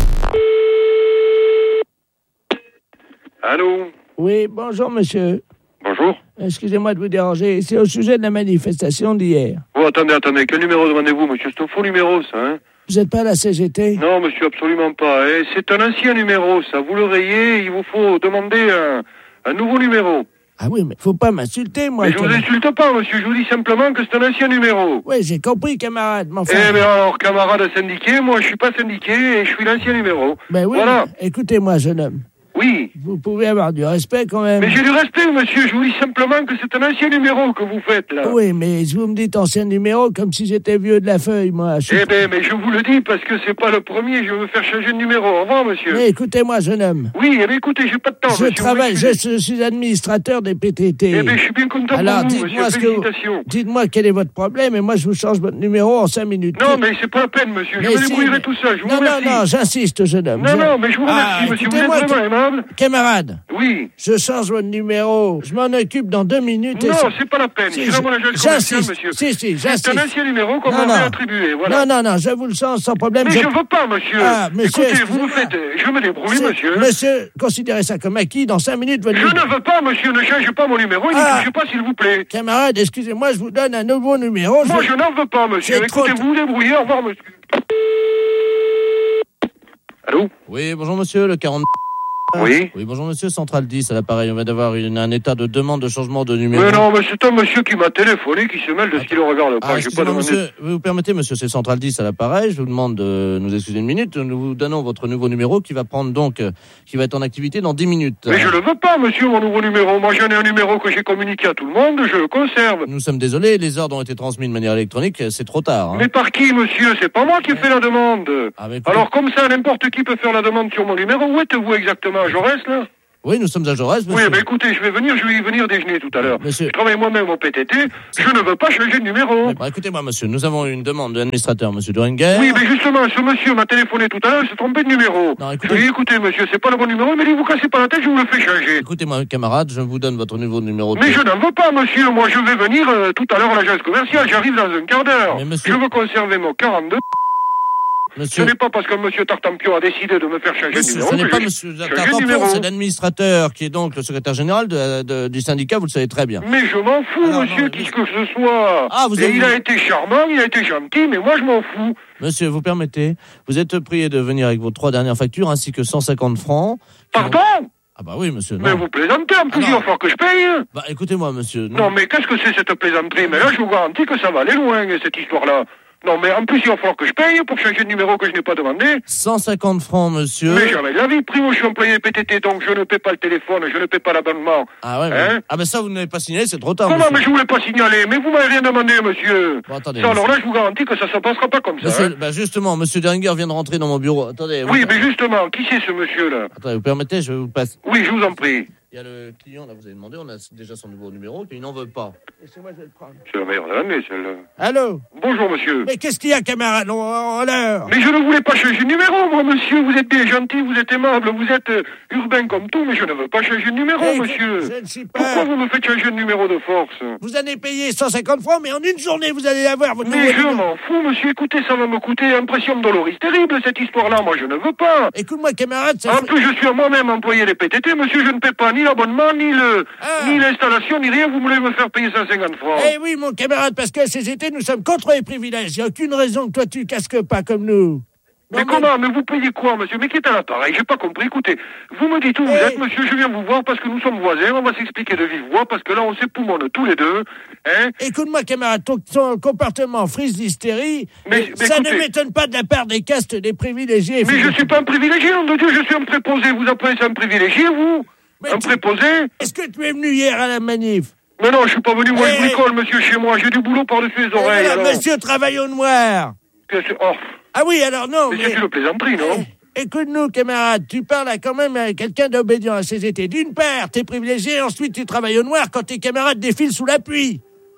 Allô? Oui, bonjour monsieur. Bonjour. Excusez-moi de vous déranger, c'est au sujet de la manifestation d'hier. Oh, attendez, attendez, quel numéro demandez-vous, monsieur? C'est un faux numéro, ça, hein? Vous n'êtes pas à la C G T? Non, monsieur, absolument pas. Eh, c'est un ancien numéro, ça. Vous le rayez, il vous faut demander un, un nouveau numéro. Ah oui, mais faut pas m'insulter, moi. Mais je vous insulte pas, monsieur, je vous dis simplement que c'est un ancien numéro. Oui, j'ai compris, camarade, mais enfin... Eh bien alors, camarade syndiqué, moi je suis pas syndiqué et je suis l'ancien numéro. Ben oui, voilà. Écoutez-moi, jeune homme. Oui. Vous pouvez avoir du respect quand même. Mais j'ai du respect, monsieur. Je vous dis simplement que c'est un ancien numéro que vous faites, là. Oui, mais vous me dites ancien numéro comme si j'étais vieux de la feuille, moi. Je suis... Eh ben, mais je vous le dis parce que c'est pas le premier. Je veux faire changer de numéro. Au revoir, monsieur. Mais écoutez-moi, jeune homme. Oui, eh ben, écoutez, j'ai pas de temps, Je monsieur. travaille, je, je suis administrateur des P T T. Eh ben, je suis bien content Alors, pour vous, dites-moi monsieur. ce que vous... Félicitations. Dites-moi quel est votre problème et moi je vous change votre numéro en cinq minutes. Non, mais c'est pas la peine, monsieur. Je mais me si, débrouillerai mais... tout ça. Je vous non, remercie. Non, non, j'insiste, jeune homme. Non, je... non, mais je vous remercie, ah, monsieur. Vous êtes moi, vraiment aimable. Camarade. Oui. Je change votre numéro. Je m'en occupe dans deux minutes. Non, ça... c'est pas la peine. Si, c'est la monnaie commerciale, monsieur. Si, si, j'insiste. C'est un ancien numéro qu'on non, m'avait non. attribué, voilà. Non, non, non, je vous le change sans problème. Mais je, je veux pas, monsieur. Ah, monsieur, écoutez, vous me faites... Je me débrouille, monsieur. Monsieur, considérez ça comme acquis. Dans cinq minutes, votre Je numéro... ne veux pas, monsieur. Ne changez pas mon numéro. Et ah. ne touchez pas, s'il vous plaît. Camarade, excusez-moi, je vous donne un nouveau numéro. Moi, je, je n'en veux pas, monsieur. Écoutez, trop... vous vous débrouillez. Au revoir, monsieur. Allô? Oui, bonjour monsieur, le quarante... Oui. Oui, bonjour monsieur, Central dix, à l'appareil. On vient d'avoir une, un état de demande de changement de numéro. Mais non, mais c'est un monsieur qui m'a téléphoné, qui se mêle de ce qu'il ne regarde pas. Ah, J'ai pas excusez-moi, demandé... monsieur, vous permettez, monsieur, c'est Central dix à l'appareil. Je vous demande de nous excuser une minute. Nous vous donnons votre nouveau numéro qui va prendre donc, euh, qui va être en activité dans dix minutes. Mais je ne veux pas, monsieur, mon nouveau numéro. Moi, j'en ai un numéro que j'ai communiqué à tout le monde, je le conserve. Nous sommes désolés, les ordres ont été transmis de manière électronique, c'est trop tard. Hein. Mais par qui, monsieur? C'est pas moi qui ai fait la demande. Ah, mais écoutez... Alors, comme ça, n'importe qui peut faire la demande sur mon numéro. Où êtes-vous exactement? À Jaurès, là? Oui, nous sommes à Jaurès, monsieur. Oui, ben écoutez, je vais venir, je vais y venir déjeuner tout à l'heure. Monsieur... Je travaille moi-même au P T T, je ne veux pas changer de numéro. Mais bah, écoutez-moi, monsieur, nous avons une demande de l'administrateur, monsieur Duringer. Oui, mais justement, ce monsieur m'a téléphoné tout à l'heure, il s'est trompé de numéro. Non, écoutez... Je lui ai dit, écoutez, monsieur, c'est pas le bon numéro, mais ne vous cassez pas la tête, je vous le fais changer. Écoutez-moi, camarade, je vous donne votre nouveau numéro de... Mais je n'en veux pas, monsieur, moi je vais venir euh, tout à l'heure à l'agence commerciale, j'arrive dans un quart d'heure. Monsieur... Je veux conserver mon quarante-deux... Monsieur... Ce n'est pas parce que monsieur Tartampion a décidé de me faire changer monsieur, de numéro. Ce n'est que pas j'ai monsieur changé de Tartampion, numéro. c'est l'administrateur qui est donc le secrétaire général de, de, du syndicat, vous le savez très bien. Mais je m'en fous, Alors, monsieur, non, qui que ce soit. Ah, vous Et avez... il a été charmant, il a été gentil, mais moi je m'en fous. Monsieur, vous permettez, vous êtes prié de venir avec vos trois dernières factures ainsi que cent cinquante francs. Pardon? Ah bah oui, monsieur. Non. Mais vous plaisantez, en plus, il va falloir que je paye. Bah écoutez-moi, monsieur. Non, non mais qu'est-ce que c'est cette plaisanterie? Mais là, je vous garantis que ça va aller loin, cette histoire-là. Non, mais en plus, il va falloir que je paye pour changer de numéro que je n'ai pas demandé. cent cinquante francs, monsieur. Mais jamais de la vie. Primo, je suis employé P T T, donc je ne paie pas le téléphone, je ne paie pas l'abonnement. Ah ouais, mais... Hein? Ah ben ça, vous n'avez pas signalé, c'est trop tard, Comment, monsieur. mais je voulais pas signaler? Mais vous m'avez rien demandé, monsieur. Bon, attendez, ça, monsieur. alors là, je vous garantis que ça se passera pas comme ça. Monsieur, hein? bah justement, monsieur Deringer vient de rentrer dans mon bureau. Attendez. Oui, vous... mais justement, qui c'est ce monsieur-là? Attendez, vous permettez, je vous passe. Oui, je vous en prie. Il y a le client, là, vous avez demandé, on a déjà son nouveau numéro, qu'il n'en veut pas. Laissez-moi, je vais le prendre. C'est la meilleure de l'année, celle-là. Allô? Bonjour, monsieur. Mais qu'est-ce qu'il y a, camarade? On, on, l'heure. Mais je ne voulais pas changer de numéro, moi, monsieur. Vous êtes bien gentil, vous êtes aimable, vous êtes euh, urbain comme tout, mais je ne veux pas changer de numéro, hey, monsieur. Je ne suis pas... Pourquoi vous me faites changer de numéro de force? Vous allez payer cent cinquante francs, mais en une journée, vous allez avoir votre Mais nouveau je m'en fous, monsieur. Écoutez, ça va me coûter impression de doloris terrible, cette histoire-là. Moi, je ne veux pas. Écoute-moi, camarade, ça En fait... plus, je suis moi-même employé des P T T, monsieur. Je ne paie pas ni l'abonnement, ni le, ah. ni l'installation, ni rien. Vous voulez me faire payer cent cinquante francs. Eh oui, mon camarade, parce qu'à C G T, nous sommes contre les privilèges. Il n'y a aucune raison que toi, tu casques pas comme nous. Mais non, comment? Mais vous payez quoi, monsieur? Mais qui est à l'appareil? J'ai pas compris. Écoutez, vous me dites où hey. vous êtes, monsieur. Je viens vous voir parce que nous sommes voisins. On va s'expliquer de vive voix parce que là, on s'époumonne tous les deux. Hein? Écoute-moi, camarade, ton, ton comportement frise d'hystérie, mais, mais ça écoutez, ne m'étonne pas de la part des castes des privilégiés. Mais je suis pas un privilégié, nom de Dieu. Je suis un préposé. Vous appelez ça un privilégié, vous? Mais un tu... préposé? Est-ce que tu es venu hier à la manif? Mais non, je suis pas venu. Moi, hey. je bricole, monsieur, chez moi. J'ai du boulot par-dessus les oreilles. Alors, monsieur travaille au noir. Oh. Ah oui, alors non, mais... mais... c'est une plaisanterie, non? Écoute-nous, camarade, tu parles à quand même à quelqu'un d'obédient à C G T. D'une part, t'es privilégié, ensuite tu travailles au noir quand tes camarades défilent sous la pluie.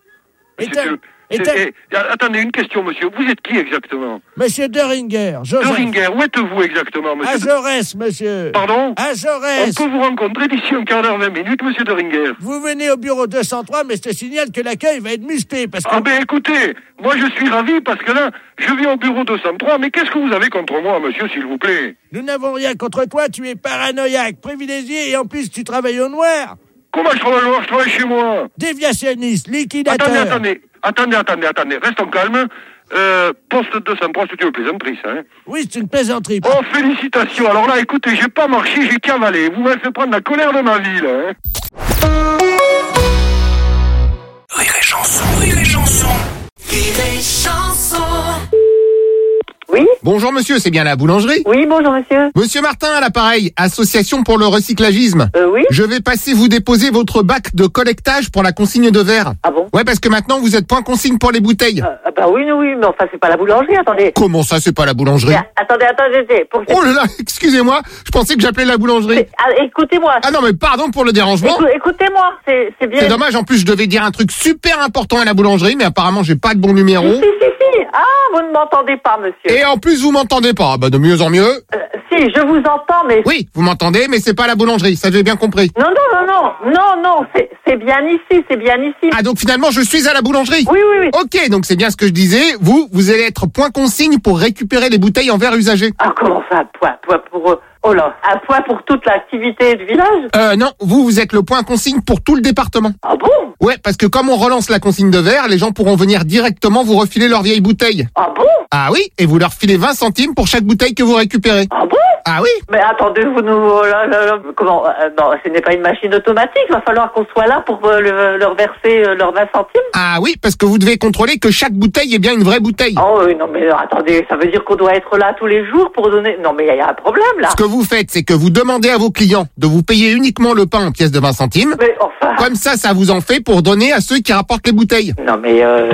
Et Et et, attendez, une question, monsieur. Vous êtes qui exactement? Monsieur Deringer. Joseph. Deringer, où êtes-vous exactement, monsieur? À Jaurès, monsieur. Pardon? À Jaurès. On peut vous rencontrer d'ici un quart d'heure, vingt minutes, monsieur Deringer. Vous venez au bureau deux cent trois, mais je te signale que l'accueil va être musclé parce que... Ah ben écoutez, moi je suis ravi parce que là, je viens au bureau deux cent trois, mais qu'est-ce que vous avez contre moi, monsieur, s'il vous plaît? Nous n'avons rien contre toi, tu es paranoïaque, privilégié et en plus tu travailles au noir. Comment je travaille au noir? Je travaille chez moi. Déviationniste, liquidateur. Attendez, attendez. Attendez, attendez, attendez, restons calmes. Euh, poste deux cent trois, c'est une plaisanterie, ça, hein? Oui, c'est une plaisanterie. Oh, félicitations. Alors là, écoutez, j'ai pas marché, j'ai cavalé. Vous m'avez fait prendre la colère de ma vie, là, hein? Rire et chanson, rire et chanson. Rire et chanson. Oui. Bonjour monsieur, c'est bien la boulangerie? Oui, bonjour monsieur. Monsieur Martin à l'appareil, association pour le recyclagisme. Euh, oui. Je vais passer vous déposer votre bac de collectage pour la consigne de verre. Ah bon? Ouais, parce que maintenant vous êtes point consigne pour les bouteilles. Euh, bah oui, oui, mais enfin c'est pas la boulangerie, attendez. Comment ça, c'est pas la boulangerie? Mais, attendez, attendez, c'est pour... Oh là là, excusez-moi, je pensais que j'appelais la boulangerie. Ah, écoutez-moi. Ah non, mais pardon pour le dérangement. Écou écoutez-moi, c'est c'est bien. C'est dommage, en plus je devais dire un truc super important à la boulangerie, mais apparemment j'ai pas de bon numéro. Si, si, si. Ah, vous ne m'entendez pas, monsieur. Et en plus vous m'entendez pas, bah de mieux en mieux. Euh, si, je vous entends, mais... Oui, vous m'entendez, mais c'est pas la boulangerie, ça j'ai bien compris. Non, non, non, non, non, non, c'est c'est bien ici, c'est bien ici. Ah, donc finalement je suis à la boulangerie? Oui, oui, oui. Ok, donc c'est bien ce que je disais, vous, vous allez être point consigne pour récupérer les bouteilles en verre usagé. Ah, comment ça, point, point pour... Oh là, un point pour toute l'activité du village? Euh, non, vous, vous êtes le point consigne pour tout le département. Ah bon? Ouais, parce que comme on relance la consigne de verre, les gens pourront venir directement vous refiler leurs vieilles bouteilles. Ah bon? Ah oui, et vous leur filez vingt centimes pour chaque bouteille que vous récupérez. Ah bon? Ah oui? Mais attendez, vous nous... oh là, là, là, comment euh, non, ce n'est pas une machine automatique. Il va falloir qu'on soit là pour euh, le, leur verser euh, leurs vingt centimes. Ah oui, parce que vous devez contrôler que chaque bouteille est bien une vraie bouteille. Oh oui, non mais attendez, ça veut dire qu'on doit être là tous les jours pour donner... Non mais il y, y a un problème là. Ce que vous faites, c'est que vous demandez à vos clients de vous payer uniquement le pain en pièces de vingt centimes. Mais enfin... Comme ça, ça vous en fait pour donner à ceux qui rapportent les bouteilles. Non mais... Euh...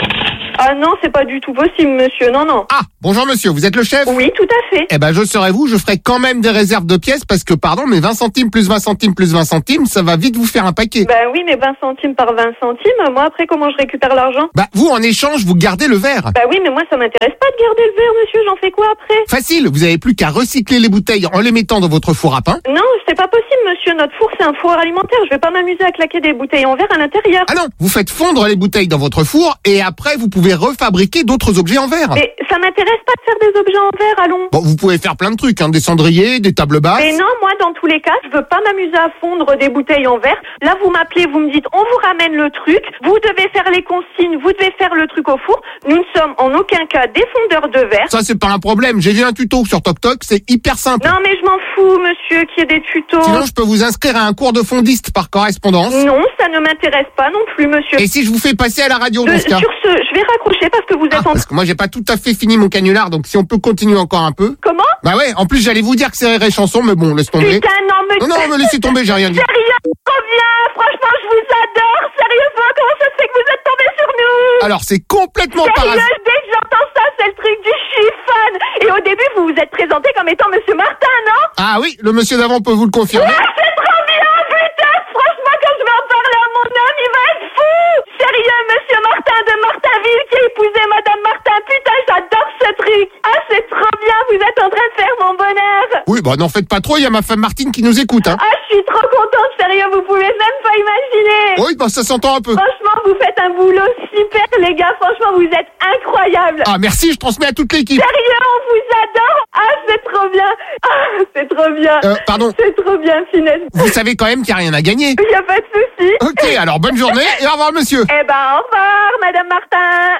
Ah non, c'est pas du tout possible, monsieur. Non, non. Ah, bonjour monsieur, vous êtes le chef? Oui, tout à fait. Eh ben, je serai vous, je ferai quand même des réserves de pièces parce que, pardon, mais vingt centimes plus vingt centimes plus vingt centimes, ça va vite vous faire un paquet. Ben oui, mais vingt centimes par vingt centimes, moi après, comment je récupère l'argent? Bah, vous, en échange, vous gardez le verre. Bah oui, mais moi, ça m'intéresse pas de garder le verre, monsieur. J'en fais quoi après? Facile, vous avez plus qu'à recycler les bouteilles en les mettant dans votre four à pain. Non, c'est pas possible, monsieur. Notre four, c'est un four alimentaire. Je vais pas m'amuser à claquer des bouteilles en verre à l'intérieur. Ah non, vous faites fondre les bouteilles dans votre four et après, vous pouvez refabriquer d'autres objets en verre. Mais ça m'intéresse pas de faire des objets en verre, allons. Bon, vous pouvez faire plein de trucs, hein, des cendriers, des tables basses. Mais non, moi, dans tous les cas, je veux pas m'amuser à fondre des bouteilles en verre. Là, vous m'appelez, vous me dites, on vous ramène le truc, vous devez faire les consignes, vous devez faire le truc au four. Nous ne sommes en aucun cas des fondeurs de verre. Ça, c'est pas un problème. J'ai vu un tuto sur TokTok, c'est hyper simple. Non, mais je m'en fous, monsieur, qu'il y ait des tutos. Sinon, je peux vous inscrire à un cours de fondiste par correspondance. Non, ça ne m'intéresse pas non plus, monsieur. Et si je vous fais passer à la radio, de, dans ce cas? Sur ce, je vais raccrocher parce que vous êtes ah, en... Parce que moi, j'ai pas tout à fait fini mon canular, donc si on peut continuer encore un peu. Comment? Bah ouais, en plus, j'allais vous dire que c'est Rire et Chanson, mais bon, laisse tomber. Putain, non, mais... Non, non, me laissez tomber, j'ai rien dit. Sérieux, trop bien. Franchement, je vous adore. Sérieusement, comment ça se fait que vous êtes tombés sur nous? Alors, c'est complètement par hasard. Sérieux, dès que j'entends ça, c'est le truc du chiffon. Et au début, vous vous êtes présenté comme étant Monsieur Martin, non? Ah oui, le monsieur d'avant peut vous le confirmer. Ouais, c'est trop bien, putain. Franchement, quand je vais en parler à mon homme, il va être fou. Sérieux, Monsieur Martin de Martinville qui a épousé Madame Martin. Putain, j'adore ce truc. Ah, c'est trop bien. Vous êtes en train de faire mon bonheur. Oui, bah n'en faites pas trop, il y a ma femme Martine qui nous écoute, hein. Ah, je suis trop contente, sérieux, vous pouvez même pas imaginer. Oui, bah ça s'entend un peu. Franchement, vous faites un boulot super, les gars. Franchement, vous êtes incroyables. Ah, merci, je transmets à toute l'équipe. Sérieux, on vous adore. Ah, c'est trop bien. Ah, c'est trop bien. Euh, pardon. C'est trop bien, finesse. Vous savez quand même qu'il n'y a rien à gagner. Il n'y a pas de souci. Ok, alors bonne journée et au revoir, monsieur. Eh ben, au revoir, Madame Martin.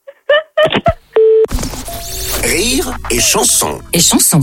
Rire et chanson. Et chanson.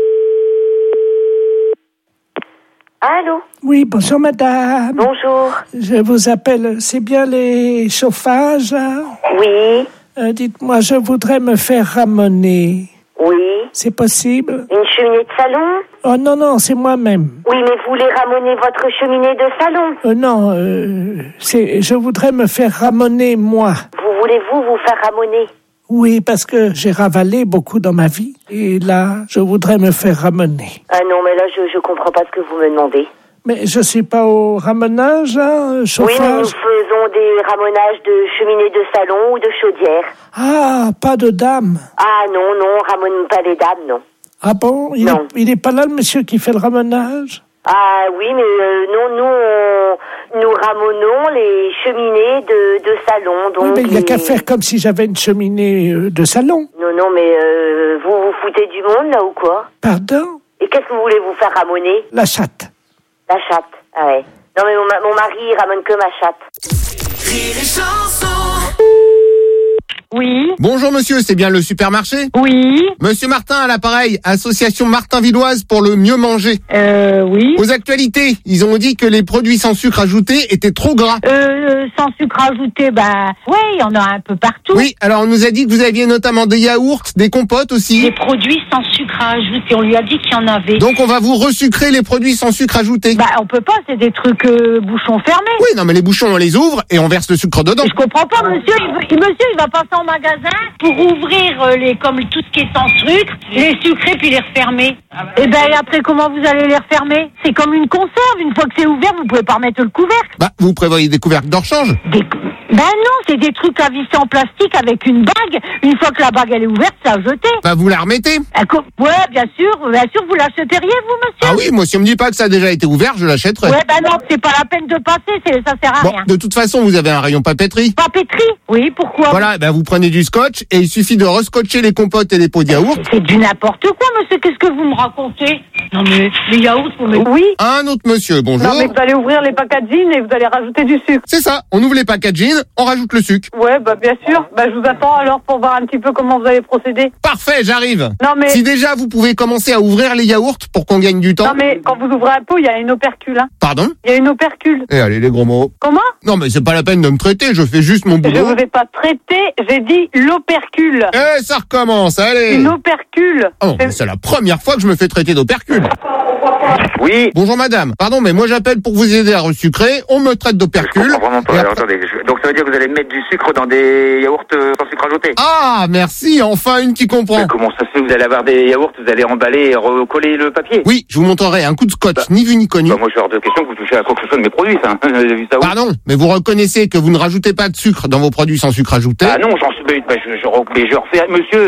Allô? Oui, bonjour madame. Bonjour. Je vous appelle, c'est bien les chauffages hein? Oui. Euh, dites-moi, je voudrais me faire ramoner. Oui. C'est possible? Une cheminée de salon? Oh non, non, c'est moi-même. Oui, mais vous voulez ramoner votre cheminée de salon? Euh, non, euh, c'est, je voudrais me faire ramoner moi. Vous voulez-vous vous faire ramoner? Oui, parce que j'ai ravalé beaucoup dans ma vie. Et là, je voudrais me faire ramener. Ah non, mais là, je je comprends pas ce que vous me demandez. Mais je suis pas au ramonage, hein, chauffage? Oui, mais nous faisons des ramonages de cheminées de salon ou de chaudière. Ah, pas de dame. Ah non, non, on ramone pas les dames, non. Ah bon? Il non. Est, il est pas là, le monsieur qui fait le ramonage? Ah oui, mais euh, non, nous, on, nous ramonons les cheminées de, de salon. Donc oui, mais il n'y a les... qu'à faire comme si j'avais une cheminée euh, de salon. Non, non, mais euh, vous vous foutez du monde, là, ou quoi? Pardon? Et qu'est-ce que vous voulez vous faire ramoner? La chatte. La chatte, ah ouais. Non, mais mon, ma- mon mari, il ramène que ma chatte. Rire et chanson. Oui. Bonjour monsieur, c'est bien le supermarché? Oui. Monsieur Martin à l'appareil, association Martin-Villoise pour le mieux manger. Euh, oui. Aux actualités, ils ont dit que les produits sans sucre ajouté étaient trop gras. Euh, sans sucre ajouté, bah, ouais, il y en a un peu partout. Oui, alors on nous a dit que vous aviez notamment des yaourts, des compotes aussi. Des produits sans sucre ajouté, on lui a dit qu'il y en avait. Donc on va vous resucrer les produits sans sucre ajouté. Bah, on peut pas, c'est des trucs euh, bouchons fermés. Oui, non mais les bouchons on les ouvre et on verse le sucre dedans. Je comprends pas, monsieur, il, veut- il- monsieur, il va passer en magasin pour ouvrir euh, les, comme tout ce qui est sans sucre, les sucrer puis les refermer. Et ben, et après, comment vous allez les refermer? C'est comme une conserve, une fois que c'est ouvert, vous pouvez pas remettre le couvercle. Bah, vous prévoyez des couvercles de rechange? Des... Ben non, c'est des trucs à visser en plastique avec une bague. Une fois que la bague elle est ouverte, c'est à jeter. Bah, vous la remettez? Ah, co- Ouais, bien sûr, bien sûr, vous l'achèteriez, vous, monsieur? Ah oui, moi si on me dit pas que ça a déjà été ouvert, je l'achèterai. Ouais, ben non, c'est pas la peine de passer, c'est, ça sert à Bon, rien. de toute façon, vous avez un rayon papeterie. Papeterie? Oui, pourquoi? Voilà, ben vous prenez du scotch et il suffit de rescotcher les compotes et les pots de yaourt. C'est du n'importe quoi, monsieur, qu'est-ce que vous me racontez? Non mais, les yaourts, vous me... Oui. Un autre monsieur, bonjour. Non, mais vous allez ouvrir les packaging et vous allez rajouter du sucre. C'est ça, on ouvre les packaging, on rajoute le sucre. Ouais, bah bien sûr. Bah je vous attends alors pour voir un petit peu comment vous allez procéder. Parfait, j'arrive. Non mais... Si déjà déjà, vous pouvez commencer à ouvrir les yaourts pour qu'on gagne du temps. Non, mais quand vous ouvrez un pot, il y a une opercule. Hein. Pardon? Il y a une opercule. Eh, allez, les gros mots. Comment? Non, mais c'est pas la peine de me traiter, je fais juste mon boulot. Je vous ai pas traité, j'ai dit l'opercule. Eh, ça recommence, allez. Une opercule. Oh, mais c'est la première fois que je me fais traiter d'opercule. Oui. Bonjour madame. Pardon, mais moi j'appelle pour vous aider à resucrer. On me traite d'opercule. Je comprends vraiment pas. Alors, attendez, je- donc ça veut dire que vous allez mettre du sucre dans des yaourts euh, sans sucre ajouté. Ah, merci, enfin une qui comprend. Mais comment ça se fait? Vous allez avoir des yaourts, vous allez emballer et recoller le papier. Oui, je vous montrerai un coup de scotch, ni vu ni connu. Bah, moi, je suis hors de question que vous touchez à quoi que ce soit de mes produits, ça. Vous avez vu ça où? Pardon, mais vous reconnaissez que vous ne rajoutez pas de sucre dans vos produits sans sucre ajouté. Ah non, j'en suis, bah, je, je, je, mais je refais, monsieur,